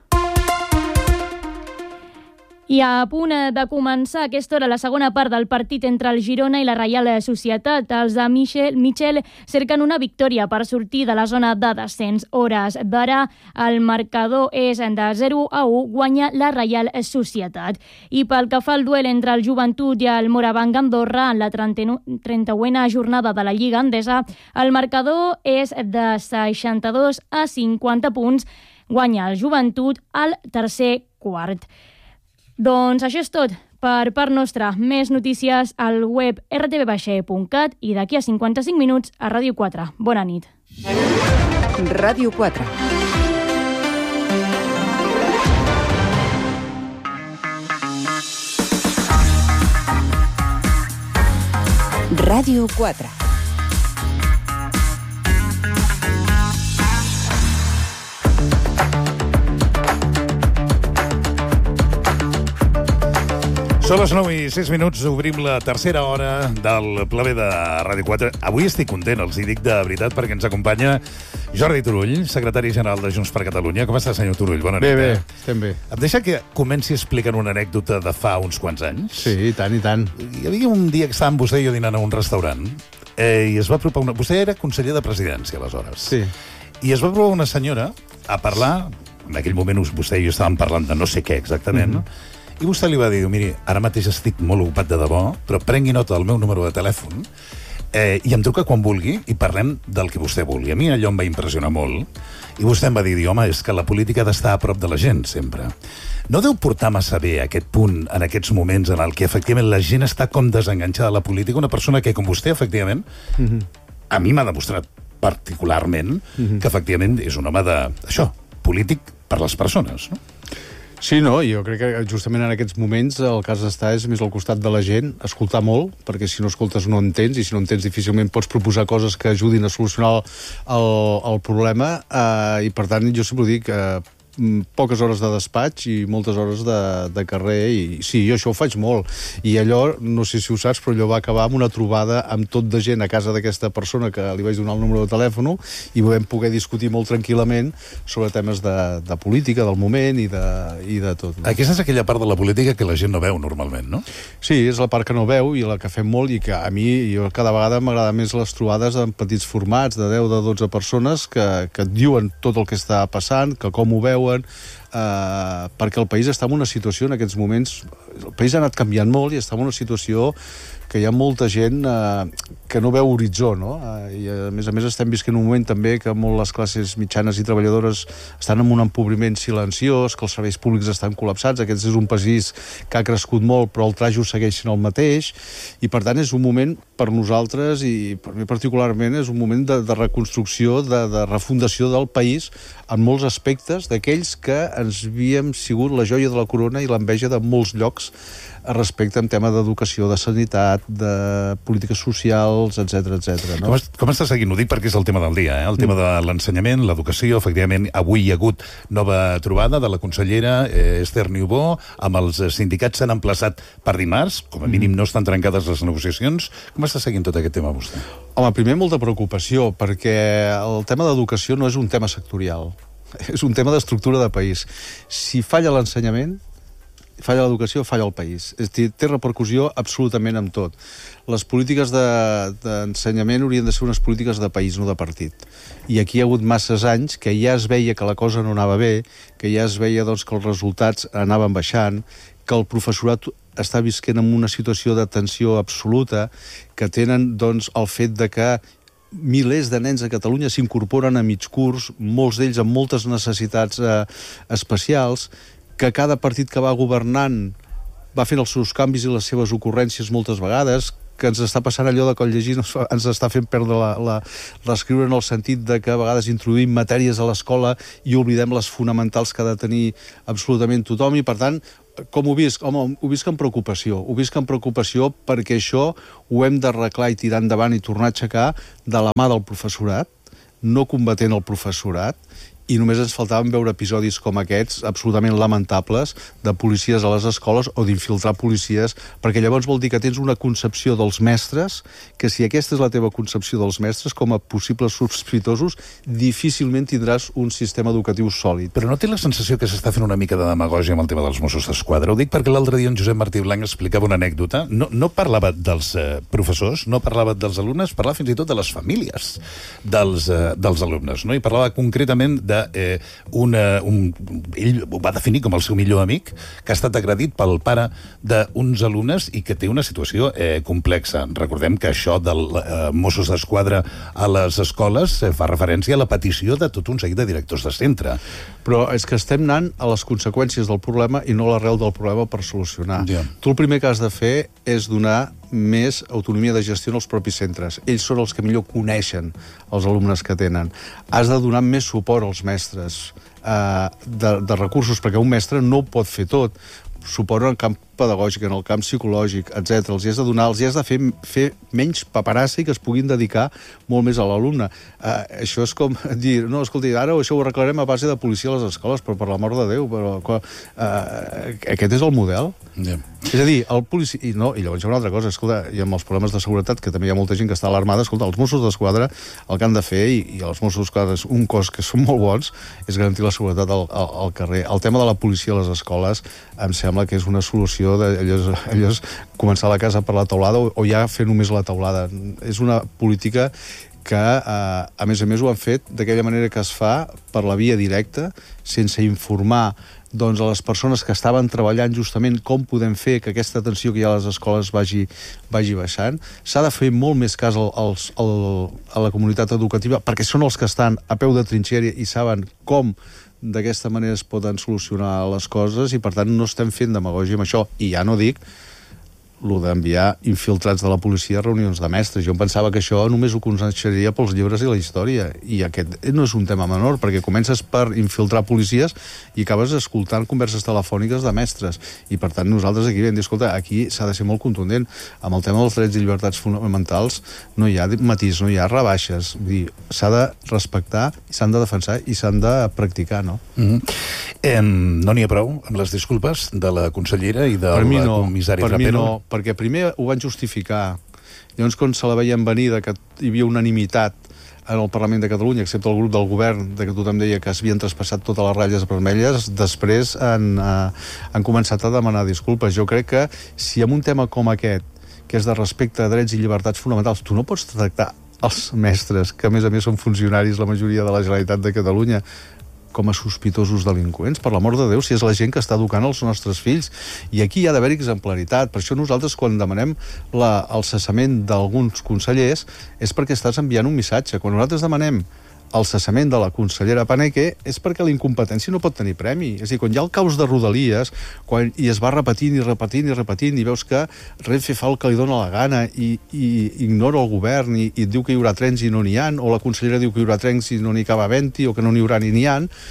I a punt de començar a aquesta hora la segona part del partit entre el Girona i la Reial Societat. Els de Michel cerquen una victòria per sortir de la zona de descens. Hores d'ara, el marcador és de 0-1, guanya la Reial Societat. I pel que fa al duel entre el Joventut i el Morabanc Andorra, en la 31a jornada de la Lliga Endesa, el marcador és de 62-50 punts. Guanya el Joventut al tercer quart. Doncs això és tot per part nostra. Més notícies al web rtv.cat i d'aquí a 55 minuts a Ràdio 4. Bona nit. Ràdio 4. Ràdio 4. Són les 9:06, obrim la tercera hora del Ple de Ràdio 4. Avui estic content, els hi dic de veritat, perquè ens acompanya Jordi Turull, secretari general de Junts per Catalunya. Com està, senyor Turull? Bona nit. Bé, estem bé. Em deixa que comenci explicant una anècdota de fa uns quants anys? Sí, i tant, i tant. Hi havia un dia que estàvem vostè i jo dinant a un restaurant i es va apropar una... Vostè era conseller de presidència, aleshores. Sí. I es va apropar una senyora a parlar, en aquell moment vostè i jo estàvem parlant de no sé què exactament, no? I vostè li va dir, miri, ara mateix estic molt ocupat de debò, però prengui nota del meu número de telèfon i em truca quan vulgui i parlem del que vostè vulgui. A mi allò em va impressionar molt i vostè em va dir, home, és que la política ha d'estar a prop de la gent, sempre. No deu portar massa bé aquest punt en aquests moments en el que efectivament la gent està com desenganxada de la política, una persona que, com vostè, efectivament, a mi m'ha demostrat particularment que efectivament és un home això, polític per les persones, no? Sí, no, jo crec que justament en aquests moments el cas d'estar és més al costat de la gent, escoltar molt, perquè si no escoltes no entens, i si no entens difícilment pots proposar coses que ajudin a solucionar el problema, i per tant jo sempre dic poques hores de despatx i moltes hores de carrer, i sí, jo això ho faig molt, i allò, no sé si ho saps, però allò va acabar amb una trobada amb tot de gent a casa d'aquesta persona que li vaig donar el número de telèfon i vam poder discutir molt tranquil·lament sobre temes de política, del moment i de tot. No? Aquesta és aquella part de la política que la gent no veu normalment, no? Sí, és la part que no veu i la que fem molt, i que a mi cada vegada m'agrada més les trobades en petits formats de 10 o 12 persones que et diuen tot el que està passant, que com ho veuen, perquè el país està en una situació en aquests moments, el país ha anat canviant molt i està en una situació que hi ha molta gent que no veu horitzó, no? I a més estem visquent un moment també que molt les classes mitjanes i treballadores estan en un empobriment silenciós, que els serveis públics estan col·lapsats. Aquest és un país que ha crescut molt, però el trajo segueix sent el mateix, i per tant és un moment per nosaltres, i per mi particularment és un moment de reconstrucció, de refundació del país en molts aspectes, d'aquells que ens havíem sigut la joia de la corona i l'enveja de molts llocs respecte en tema d'educació, de sanitat, de polítiques socials, etc. No? Com estàs seguint? Ho dic perquè és el tema del dia, el tema de l'ensenyament, l'educació. Efectivament, avui hi ha hagut nova trobada de la consellera Esther Niubó, amb els sindicats s'han emplaçat per dimarts, com a mínim no estan trencades les negociacions. Com està seguint tot aquest tema vostè? Home, primer molta preocupació, perquè el tema d'educació no és un tema sectorial, és un tema d'estructura de país. Si falla l'ensenyament, falla l'educació, falla el país. És a dir, té repercussió absolutament en tot. Les polítiques d'ensenyament haurien de ser unes polítiques de país, no de partit. I aquí hi ha hagut masses anys que ja es veia que la cosa no anava bé, que ja es veia doncs, que els resultats anaven baixant, que el professorat està visquent en una situació de tensió absoluta, que tenen doncs, el fet de que milers de nens a Catalunya s'incorporen a mig curs, molts d'ells amb moltes necessitats especials, que cada partit que va governant va fent els seus canvis i les seves ocurrències moltes vegades, que ens està passant allò de que el llegir ens està fent perdre l'escriure en el sentit de que a vegades introduïm matèries a l'escola i oblidem les fonamentals que ha de tenir absolutament tothom, i per tant, com ho visc? Home, ho visc amb preocupació. Ho visc amb preocupació perquè això ho hem d'arreglar i tirar endavant i tornar a aixecar de la mà del professorat, no combatent el professorat, i només ens faltaven veure episodis com aquests, absolutament lamentables, de policies a les escoles o d'infiltrar policies, perquè llavors vol dir que tens una concepció dels mestres, que si aquesta és la teva concepció dels mestres, com a possibles sospitosos, difícilment tindràs un sistema educatiu sòlid. Però no té la sensació que s'està fent una mica de demagògia amb el tema dels Mossos d'Esquadra? Ho dic perquè l'altre dia en Josep Martí Blanc explicava una anècdota. No parlava dels professors, no parlava dels alumnes, parlava fins i tot de les famílies dels alumnes, no? I parlava concretament ell ho va definir com el seu millor amic, que ha estat agredit pel pare d'uns alumnes i que té una situació complexa. Recordem que això del Mossos d'Esquadra a les escoles fa referència a la petició de tot un seguit de directors de centre. Però és que estem anant a les conseqüències del problema i no a l'arrel del problema per solucionar. Ja. Tu el primer que has de fer és donar més autonomia de gestió als propis centres. Ells són els que millor coneixen els alumnes que tenen. Has de donar més suport als mestres de recursos, perquè un mestre no ho pot fer tot. Suport en el camp pedagògic, en el camp psicològic, etc. Els hi has de donar, els hi has de fer menys paperassa i que es puguin dedicar molt més a l'alumne. Això és com dir, no, escolti, ara això ho arreglarem a base de policia a les escoles, però per l'amor de Déu, aquest és el model? Yeah. És a dir, el policia... I llavors hi ha una altra cosa, escolta, i amb els problemes de seguretat, que també hi ha molta gent que està alarmada, escolta, els Mossos d'Esquadra el que han de fer, i els Mossos d'Esquadra és un cos que són molt bons, és garantir la seguretat al carrer. El tema de la policia a les escoles em sembla que és una solució allò és començar la casa per la teulada o ja fer només la teulada. És una política que, a més ho han fet d'aquella manera que es fa per la via directa, sense informar doncs, a les persones que estaven treballant justament com podem fer que aquesta atenció que hi ha a les escoles vagi baixant. S'ha de fer molt més cas a la comunitat educativa, perquè són els que estan a peu de trinxera i saben com d'aquesta manera es poden solucionar les coses, i per tant no estem fent demagògia amb això. I ja no dic el d'enviar infiltrats de la policia a reunions de mestres. Jo em pensava que això només ho coneixeria pels llibres i la història, i aquest no és un tema menor, perquè comences per infiltrar policies i acabes escoltant converses telefòniques de mestres, i per tant nosaltres aquí vam dir, escolta, aquí s'ha de ser molt contundent amb el tema dels drets i llibertats fonamentals. No hi ha matís, no hi ha rebaixes, vull dir, s'ha de respectar, s'han de defensar i s'han de practicar, no? No n'hi ha prou amb les disculpes de la consellera i del comissari Trapero? Per mi no, perquè primer ho van justificar. Llavors, quan se la veien venir que hi havia unanimitat en el Parlament de Catalunya, excepte el grup del govern, que tothom deia que s'havien traspassat totes les ratlles vermelles, després han començat a demanar disculpes. Jo crec que si en un tema com aquest, que és de respecte a drets i llibertats fonamentals, tu no pots tractar els mestres, que a més són funcionaris, la majoria de la Generalitat de Catalunya, com a sospitosos delinqüents, per l'amor de Déu, si és la gent que està educant els nostres fills. I aquí hi ha d'haver exemplaritat. Per això nosaltres, quan demanem el cessament d'alguns consellers, és perquè estàs enviant un missatge. Quan nosaltres demanem el cessament de la consellera Paneque és perquè la incompetència no pot tenir premi. És a dir, quan hi ha el caos de Rodalies, i es va repetint i veus que Renfe fa el que li dona la gana i ignora el govern i diu que hi haurà trens i no n'hi ha, o la consellera diu que hi haurà trens i no n'hi acaba havent-hi, o que no n'hi haurà ni n'hi ha,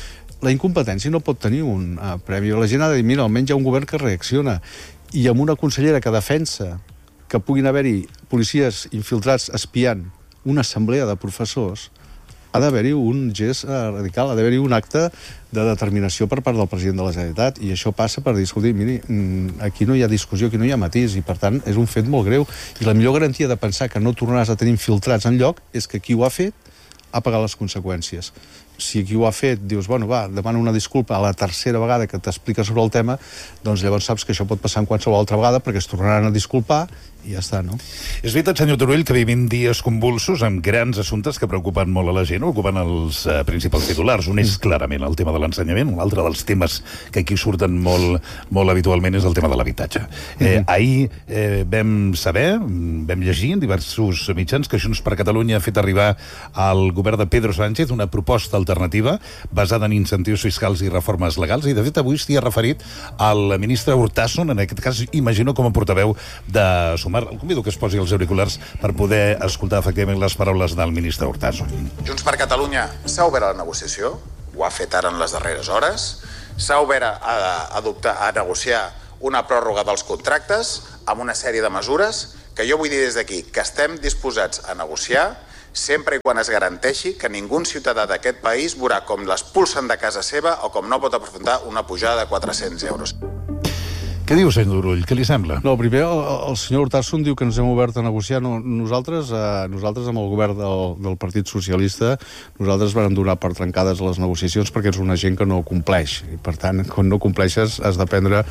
la incompetència no pot tenir un premi. La gent ha de dir, mira, almenys hi ha un govern que reacciona, i amb una consellera que defensa que puguin haver-hi policies infiltrats espiant una assemblea de professors, ha d'haver-hi un gest radical, ha d'haver-hi un acte de determinació per part del president de la Generalitat, i això passa per dir, escolti, miri, aquí no hi ha discussió, aquí no hi ha matís, i per tant és un fet molt greu, i la millor garantia de pensar que no tornaràs a tenir infiltrats enlloc és que qui ho ha fet ha pagat les conseqüències. Si qui ho ha fet dius, bueno, va, demana una disculpa a la tercera vegada que t'explica sobre el tema, doncs llavors saps que això pot passar en qualsevol altra vegada perquè es tornaran a disculpar i ja està, no? És veritat, senyor Turull, que vivim dies convulsos amb grans assumptes que preocupen molt a la gent, ocupen els principals titulars. Un és clarament el tema de l'ensenyament, un altre dels temes que aquí surten molt habitualment és el tema de l'habitatge. Ahir vam saber, vam llegir en diversos mitjans que Junts per Catalunya ha fet arribar al govern de Pedro Sánchez una proposta alternativa basada en incentius fiscals i reformes legals, i de fet avui s'hi ha referit al ministre Urtasun, en aquest cas imagino com a portaveu de Sumar. El convido que es posi els auriculars per poder escoltar efectivament les paraules del ministre Urtasun. Junts per Catalunya s'ha obert a la negociació, ho ha fet ara en les darreres hores, s'ha obert a negociar una pròrroga dels contractes amb una sèrie de mesures que jo vull dir des d'aquí que estem disposats a negociar sempre i quan es garanteixi que ningú ciutadà d'aquest país veurà com l'expulsen de casa seva o com no pot afrontar una pujada de 400 euros. Què diu, senyor Turull? Què li sembla? No, primer, el senyor Urtasun diu que ens hem obert a negociar. No, nosaltres amb el govern del Partit Socialista, nosaltres vam donar per trencades les negociacions perquè és una gent que no compleix. I, per tant, quan no compleixes has de prendre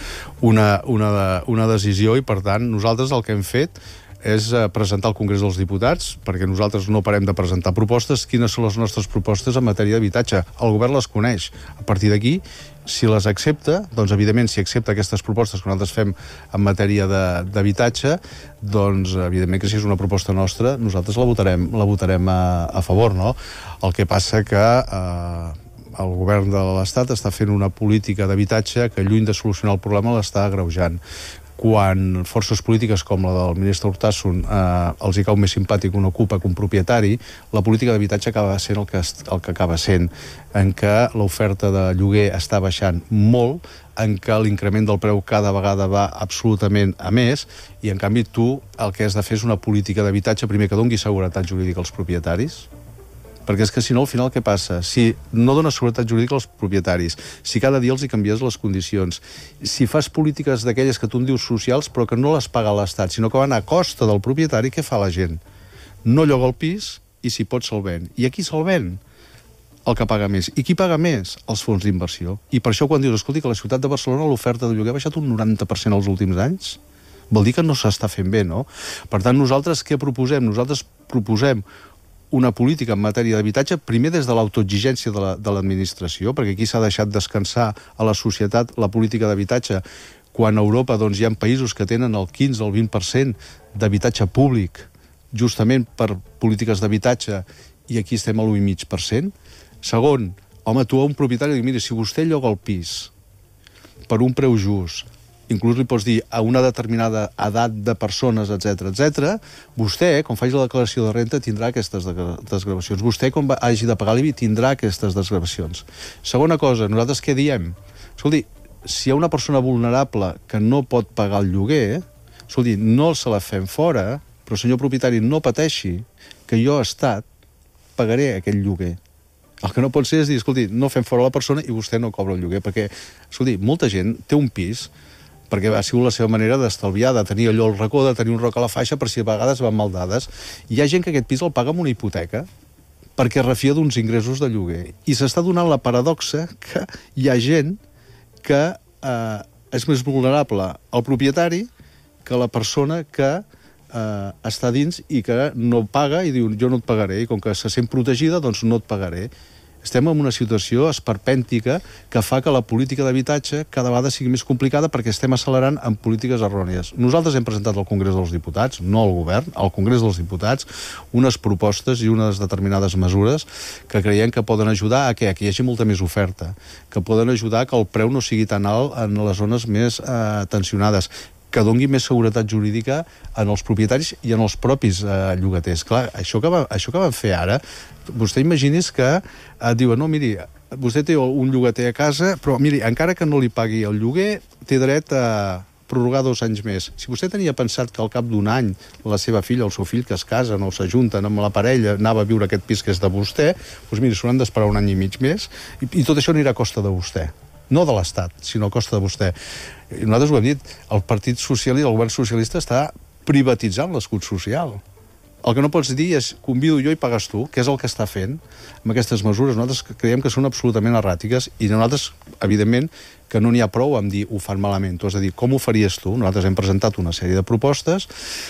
una decisió, i, per tant, nosaltres el que hem fet és presentar al Congrés dels Diputats, perquè nosaltres no parem de presentar propostes. Quines són les nostres propostes en matèria d'habitatge? El govern les coneix. A partir d'aquí, si les accepta, doncs evidentment si accepta aquestes propostes que nosaltres fem en matèria d'habitatge, doncs evidentment que si és una proposta nostra nosaltres la votarem a favor, no? El que passa que el govern de l'Estat està fent una política d'habitatge que, lluny de solucionar el problema, l'està agreujant. Quan forces polítiques com la del ministre Urtasun els hi cau més simpàtic un ocupa que un propietari, la política d'habitatge acaba sent el que acaba sent, en què l'oferta de lloguer està baixant molt, en què l'increment del preu cada vegada va absolutament a més, i en canvi tu el que has de fer és una política d'habitatge primer que doni seguretat jurídica als propietaris, perquè és que si no, al final què passa? Si no dones seguretat jurídica als propietaris, si cada dia els hi canvies les condicions, si fas polítiques d'aquelles que tu en dius socials però que no les paga l'Estat, sinó que van a costa del propietari, què fa la gent? No lloga el pis i si pot se'l ven. I aquí se'l ven el que paga més. I qui paga més? Els fons d'inversió. I per això quan dius, escolti, que a la ciutat de Barcelona l'oferta de lloguer ha baixat un 90% els últims anys, vol dir que no s'està fent bé, no? Per tant, nosaltres què proposem? Nosaltres proposem una política en matèria d'habitatge, primer des de l'autoexigència de l'administració, perquè aquí s'ha deixat descansar a la societat la política d'habitatge, quan a Europa doncs, hi ha països que tenen el 15 o el 20% d'habitatge públic, justament per polítiques d'habitatge, i aquí estem a l'1,5%. Segon, home, tu a un propietari dius, mira, si vostè lloga el pis per un preu just, inclús li pots dir a una determinada edat de persones, etc., vostè, quan faci la declaració de renta, tindrà aquestes desgravacions. Vostè, quan hagi de pagar l'IBI, tindrà aquestes desgravacions. Segona cosa, nosaltres què diem? Escolti, si hi ha una persona vulnerable que no pot pagar el lloguer, escolti, no se la fem fora, però senyor propietari, no pateixi, que jo, Estat, pagaré aquell lloguer. El que no pot ser és dir, escolti, no fem fora la persona i vostè no cobra el lloguer, perquè, escolti, molta gent té un pis perquè ha sigut la seva manera d'estalviar, de tenir allò al racó, de tenir un roc a la faixa per si a vegades van mal dades. Hi ha gent que aquest pis el paga amb una hipoteca perquè refia d'uns ingressos de lloguer. I s'està donant la paradoxa que hi ha gent que és més vulnerable al propietari que la persona que està dins i que no paga i diu, jo no et pagaré, i com que se sent protegida, doncs no et pagaré. Estem en una situació esperpèntica que fa que la política d'habitatge cada vegada sigui més complicada perquè estem accelerant en polítiques errònies. Nosaltres hem presentat al Congrés dels Diputats, no al govern, al Congrés dels Diputats, unes propostes i unes determinades mesures que creiem que poden ajudar a que hi hagi molta més oferta, que poden ajudar que el preu no sigui tan alt en les zones més tensionades, que doni més seguretat jurídica en els propietaris i en els propis llogaters. Clar, això que van fer ara, vostè imagini's que diuen, no, miri, vostè té un llogater a casa, però miri, encara que no li pagui el lloguer, té dret a prorrogar 2 anys més. Si vostè tenia pensat que al cap d'un any la seva filla o el seu fill que es casen o s'ajunten amb la parella anava a viure aquest pis que és de vostè, doncs miri, s'hauran d'esperar 1 any i mig més i tot això anirà a costa de vostè. No de l'Estat, sinó a costa de vostè. I nosaltres ho hem dit, el Partit Socialista, el govern socialista està privatitzant l'escut social. El que no pots dir és convido jo i pagues tu, que és el que està fent amb aquestes mesures. Nosaltres creiem que són absolutament erràtiques i nosaltres, evidentment, que no n'hi ha prou amb dir ho fan malament. Tu has de dir com ho faries tu. Nosaltres hem presentat una sèrie de propostes,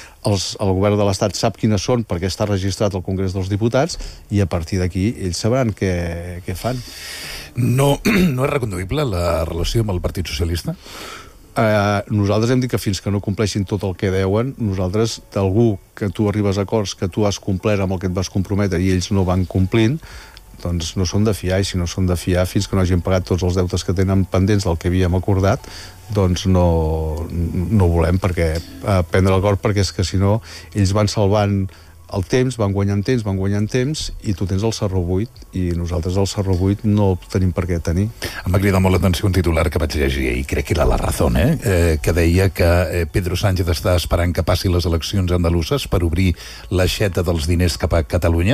el govern de l'Estat sap quines són perquè està registrat al Congrés dels Diputats i a partir d'aquí ells sabran què fan. No és reconduïble la relació amb el Partit Socialista? Nosaltres hem dit que fins que no compleixin tot el que deuen, nosaltres, d'algú que tu arribes a acords que tu has complert amb el que et vas comprometre i ells no van complint, doncs no són de fiar, i si no són de fiar fins que no hagin pagat tots els deutes que tenen pendents del que havíem acordat, doncs no volem prendre l'acord, perquè és que si no ells van salvant el temps, van guanyant temps i tu tens el Serra Buit i nosaltres el Serra Buit no el tenim per què tenir. Em va cridar molt l'atenció un titular que vaig llegir i crec que era La Razón, que deia que Pedro Sánchez està esperant que passi les eleccions andaluses per obrir l'aixeta dels diners cap a Catalunya.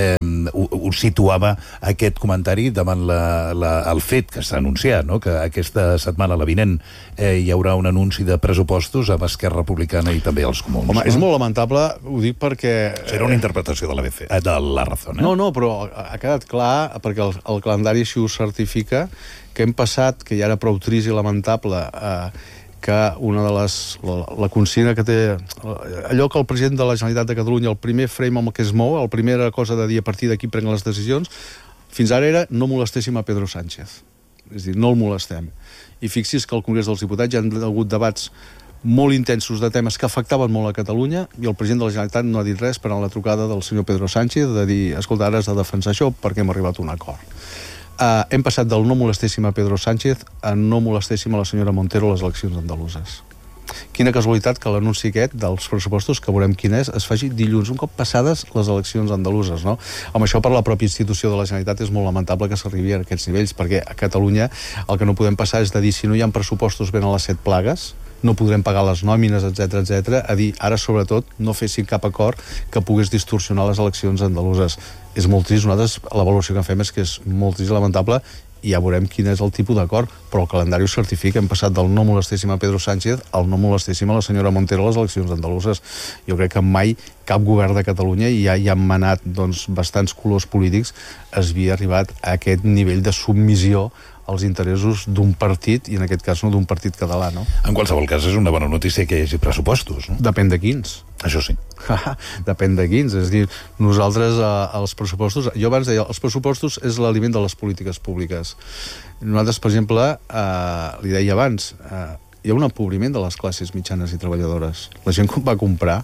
Ho situava aquest comentari davant el fet que s'ha anunciat, no? Que aquesta setmana, la vinent, hi haurà un anunci de pressupostos amb Esquerra Republicana i també els Comuns. Home, és molt lamentable, ho dic perquè serà una interpretació de de La Razón. No, però ha quedat clar, perquè el calendari així ho certifica, que hem passat, que ja era prou trist i lamentable, que una de la consigna que té allò que el president de la Generalitat de Catalunya, el primer frame amb el que es mou, la primera cosa de dir a partir d'aquí prenc les decisions, fins ara era no molestéssim a Pedro Sánchez, és a dir, no el molestem. I fixi's que al Congrés dels Diputats ja han hagut debats molt intensos de temes que afectaven molt a Catalunya i el president de la Generalitat no ha dit res per a la trucada del senyor Pedro Sánchez de dir, escolta, ara has de defensar això perquè hem arribat a un acord. Hem passat del no molestéssim a Pedro Sánchez a no molestéssim a la senyora Montero a les eleccions andaluses. Quina casualitat que l'anunci aquest dels pressupostos, que veurem quin és, es faci dilluns, un cop passades les eleccions andaluses, no? Amb això per la pròpia institució de la Generalitat és molt lamentable que s'arribi a aquests nivells, perquè a Catalunya el que no podem passar és de dir si no hi ha pressupostos ben a les 7 plagues, no podrem pagar les nòmines, etc., a dir, ara sobretot, no fessin cap acord que pogués distorsionar les eleccions andaluses. És molt trist, nosaltres l'avaluació que fem és que és molt trist i lamentable i ja veurem quin és el tipus d'acord, però el calendari ho certifica, hem passat del no molestéssim a Pedro Sánchez al no molestéssim a la senyora Montero a les eleccions andaluses. Jo crec que mai cap govern de Catalunya, i ja hi han manat bastants colors polítics, es havia arribat a aquest nivell de submissió als interessos d'un partit, i en aquest cas no d'un partit català, no? En qualsevol cas és una bona notícia que hi hagi pressupostos, no? Depèn de quins. Això sí. Depèn de quins, és a dir, nosaltres els pressupostos, jo abans deia, els pressupostos és l'aliment de les polítiques públiques. Nosaltres, per exemple, li deia abans, hi ha un empobriment de les classes mitjanes i treballadores. La gent va comprar,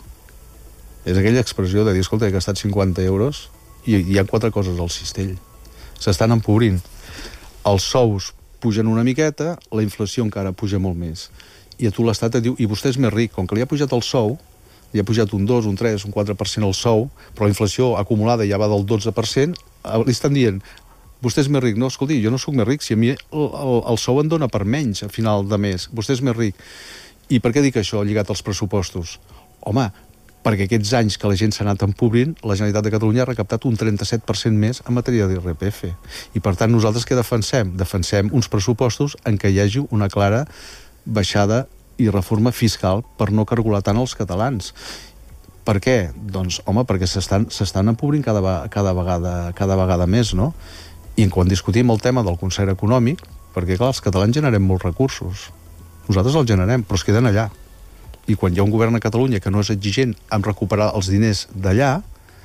és aquella expressió de dir, escolta, he gastat 50 euros i hi ha 4 coses al cistell. S'estan empobrint. Els sous pugen una miqueta, la inflació encara puja molt més. I a tu l'Estat et diu, i vostè és més ric, com que li ha pujat el sou, li ha pujat un 2, un 3, un 4% el sou, però la inflació acumulada ja va del 12%, li estan dient, vostè és més ric. No, escolti, jo no sóc més ric, si a mi el sou em dona per menys a final de mes, vostè és més ric. I per què dic això lligat als pressupostos? Home, perquè aquests anys que la gent s'ha anat empobrint, la Generalitat de Catalunya ha recaptat un 37% més en matèria d'IRPF. I per tant, nosaltres què defensem? Defensem uns pressupostos en què hi hagi una clara baixada i reforma fiscal per no cargolar tant els catalans. Per què? Doncs, home, perquè s'estan empobrint cada vegada més, no? I quan discutim el tema del concert econòmic, perquè, clar, els catalans generem molts recursos. Nosaltres els generem, però es queden allà. I quan hi ha un govern a Catalunya que no és exigent en recuperar els diners d'allà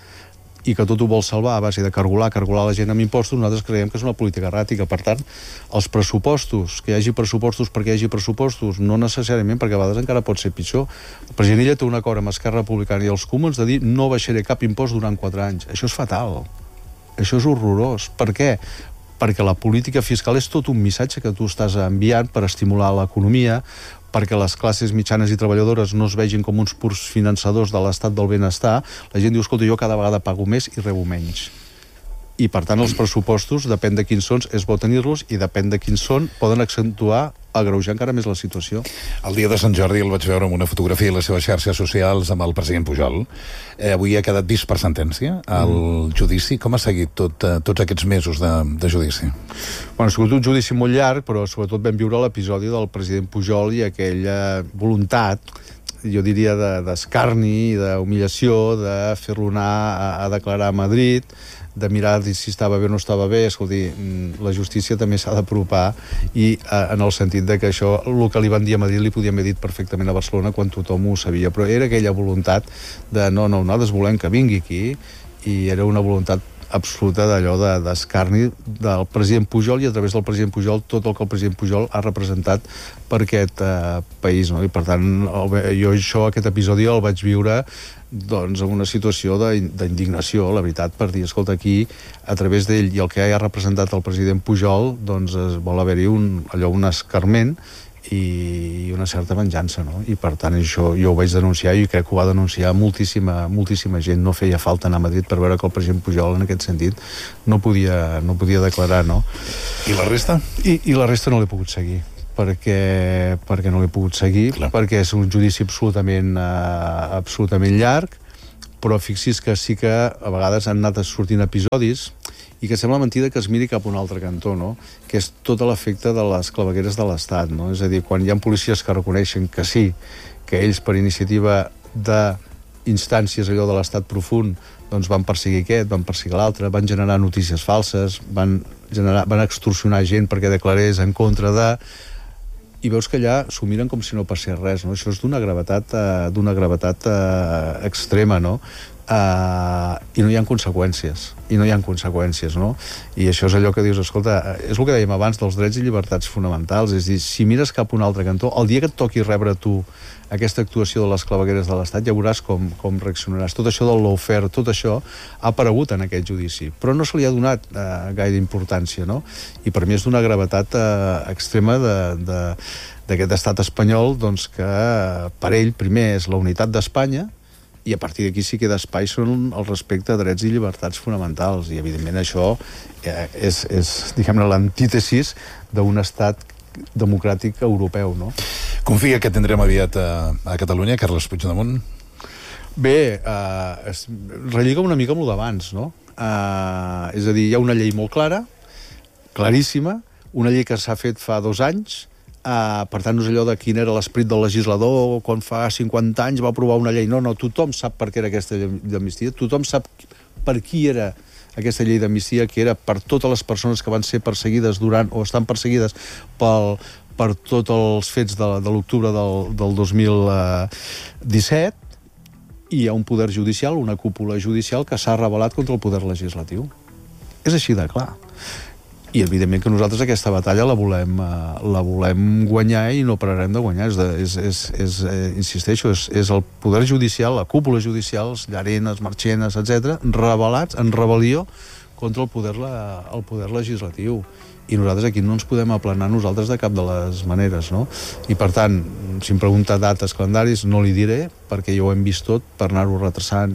i que tot ho vol salvar a base de cargolar la gent amb impostos, nosaltres creiem que és una política erràtica. Per tant, els pressupostos, que hi hagi pressupostos perquè hi hagi pressupostos, no necessàriament, perquè a vegades encara pot ser pitjor. El president Illa té un acord amb Esquerra Republicana i els Comuns de dir no baixaré cap impost durant 4 anys. Això és fatal. Això és horrorós. Per què? Perquè la política fiscal és tot un missatge que tu estàs enviant per estimular l'economia, perquè les classes mitjanes i treballadores no es vegin com uns purs finançadors de l'estat del benestar. La gent diu, escolta, jo cada vegada pago més i rebo menys. I, per tant, els pressupostos, depèn de quins són, és bo tenir-los, i depèn de quins són, poden accentuar, agreujar encara més la situació. El dia de Sant Jordi el vaig veure amb una fotografia a les seves xarxes socials amb el president Pujol. Avui ha quedat vist per sentència el judici. Com ha seguit tots aquests mesos de judici? Bueno, ha sigut un judici molt llarg, però sobretot vam viure l'episodi del president Pujol i aquella voluntat, jo diria, d'escarni, d'humillació, de fer-lo anar a declarar a Madrid, de mirar si estava bé o no estava bé. Escolti, la justícia també s'ha d'apropar, i en el sentit de que això, el que li van dir a Madrid, li podíem haver dit perfectament a Barcelona quan tothom ho sabia, però era aquella voluntat de no, nosaltres volem que vingui aquí, i era una voluntat absoluta d'allò d'escarni del president Pujol, i a través del president Pujol tot el que el president Pujol ha representat per aquest país, no? I per tant jo aquest episodi el vaig viure doncs en una situació d'indignació, la veritat, per dir, escolta, aquí a través d'ell i el que ha representat el president Pujol, doncs vol haver-hi un escarment i una certa venjança, no? I per tant això jo ho vaig denunciar, i crec que ho va denunciar moltíssima gent. No feia falta anar a Madrid per veure que el president Pujol en aquest sentit no podia declarar, no? I la resta? I la resta no l'he pogut seguir, perquè no l'he pogut seguir. Clar. Perquè és un judici absolutament llarg, però fixi's que sí que a vegades han anat sortint episodis i que sembla mentida que es miri cap a un altre cantó, no? Que és tot l'efecte de les clavegueres de l'Estat, no? És a dir, quan hi ha policies que reconeixen que sí, que ells per iniciativa d'instàncies allò de l'Estat profund doncs van perseguir aquest, van perseguir l'altre, van generar notícies falses, van extorsionar gent perquè declarés en contra de... I veus que allà s'ho miren com si no passés res, no? Això és d'una gravetat extrema, no? I no hi ha conseqüències, no? I això és allò que dius, escolta, és el que dèiem abans dels drets i llibertats fonamentals, és a dir, si mires cap a un altre cantó, el dia que et toqui rebre tu aquesta actuació de les clavegueres de l'Estat, ja veuràs com reaccionaràs. Tot això del lawfare, tot això ha aparegut en aquest judici, però no se li ha donat gaire importància, no? I per mi és d'una gravetat extrema d'aquest estat espanyol, doncs que per ell primer és la unitat d'Espanya, i a partir d'aquí sí que d'espai són el respecte a drets i llibertats fonamentals, i evidentment això és diguem-ne, l'antítesis d'un estat democràtic europeu, no? Confia que tindrem aviat a Catalunya, Carles Puigdemont? Bé, relliga una mica amb el d'abans, no? És a dir, hi ha una llei molt clara, claríssima, una llei que s'ha fet fa 2 anys, per tant no és allò de quin era l'esperit del legislador quan fa 50 anys va aprovar una llei. No, tothom sap per què era aquesta llei d'amnistia, tothom sap per qui era aquesta llei d'amnistia, que era per totes les persones que van ser perseguides durant o estan perseguides per tots els fets de l'octubre del 2017, i hi ha un poder judicial, una cúpula judicial que s'ha rebel·lat contra el poder legislatiu. És així de clar. I evidentment que nosaltres aquesta batalla la volem guanyar i no pararem de guanyar. Insisteixo, és el poder judicial, la cúpula judicial, els Llarenas, Marchenas, etc., rebel·lats en rebel·lió contra el poder legislatiu. I nosaltres aquí no ens podem aplanar nosaltres de cap de les maneres, no? I per tant, si em pregunta dates, calendaris, no li diré, perquè ja ho hem vist tot per anar-ho retrasant,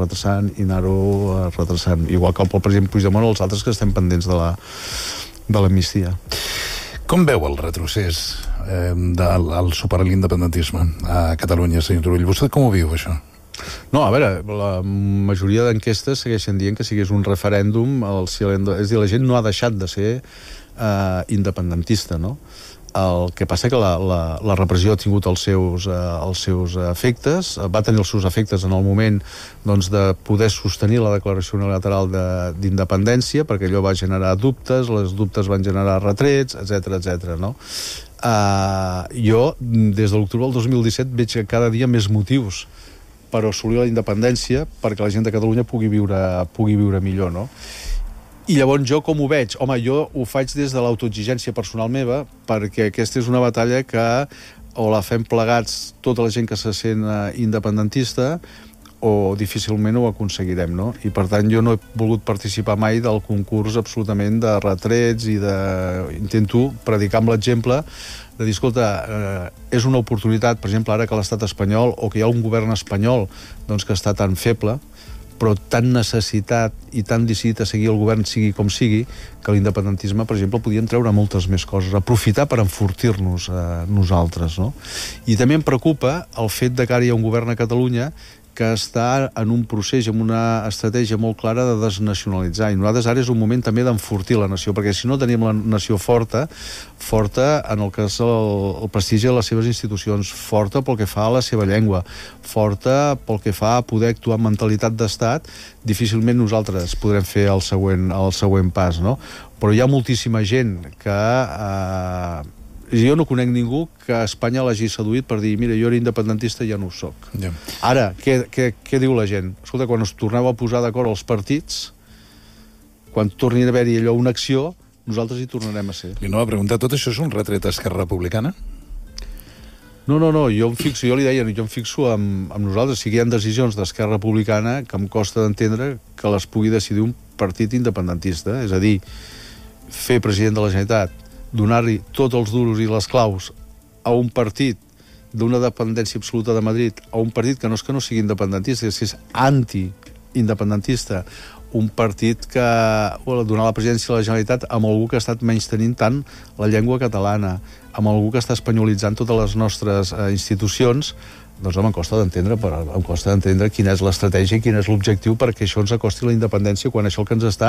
igual que el president Puigdemont o els altres que estem pendents de l'amnistia. Com veu el retrocés del suport a l'independentisme a Catalunya, senyor Turull? Vostè com ho viu, això? No, a veure, la majoria d'enquestes segueixen dient que sigués un referèndum, és a dir, la gent no ha deixat de ser independentista, no? El que passa que la repressió ha tingut els seus efectes, va tenir els seus efectes en el moment doncs, de poder sostenir la declaració unilateral d'independència, perquè allò va generar dubtes, els dubtes van generar retrets, etc., no? Jo, des de l'octubre del 2017, veig que cada dia més motius per assolir la independència perquè la gent de Catalunya pugui viure millor, no? I llavors jo com ho veig? Home, jo ho faig des de l'autoexigència personal meva, perquè aquesta és una batalla que o la fem plegats tota la gent que se sent independentista o difícilment ho aconseguirem, no? I per tant jo no he volgut participar mai del concurs absolutament de retrets i intento predicar amb l'exemple de dir, escolta, és una oportunitat, per exemple, ara que l'estat espanyol o que hi ha un govern espanyol doncs, que està tan feble, però tan necessitat i tan decidit a seguir el govern sigui com sigui, que l'independentisme, per exemple, podien treure moltes més coses, aprofitar per enfortir-nos nosaltres, no? I també em preocupa el fet de que ara hi ha un govern a Catalunya que està en un procés, amb una estratègia molt clara de desnacionalitzar. I nosaltres ara és un moment també d'enfortir la nació, perquè si no tenim la nació forta en el que és el prestigi de les seves institucions, forta pel que fa a la seva llengua, forta pel que fa a poder actuar amb mentalitat d'estat, difícilment nosaltres podrem fer el següent pas, no? Però hi ha moltíssima gent que... jo no conec ningú que a Espanya l'hagi seduït per dir, mira, jo era independentista i ja no ho soc. Yeah. Ara, què diu la gent? Escolta, quan us torneu a posar d'acord els partits, quan torni a haver-hi allò una acció, nosaltres hi tornarem a ser. I no va preguntar, tot això és un retret a Esquerra Republicana? No, jo li deia, jo em fixo amb nosaltres. Sí que hi ha decisions d'Esquerra Republicana que em costa d'entendre que les pugui decidir un partit independentista, és a dir, fer president de la Generalitat, donar-li tots els duros i les claus a un partit d'una dependència absoluta de Madrid, a un partit que no és que no sigui independentista, és que és anti-independentista, un partit que donar la presidència de la Generalitat amb algú que ha estat menystenint tant la llengua catalana, amb algú que està espanyolitzant totes les nostres institucions, doncs em costa d'entendre quina és l'estratègia i quin és l'objectiu perquè això ens acosti la independència quan això el que ens està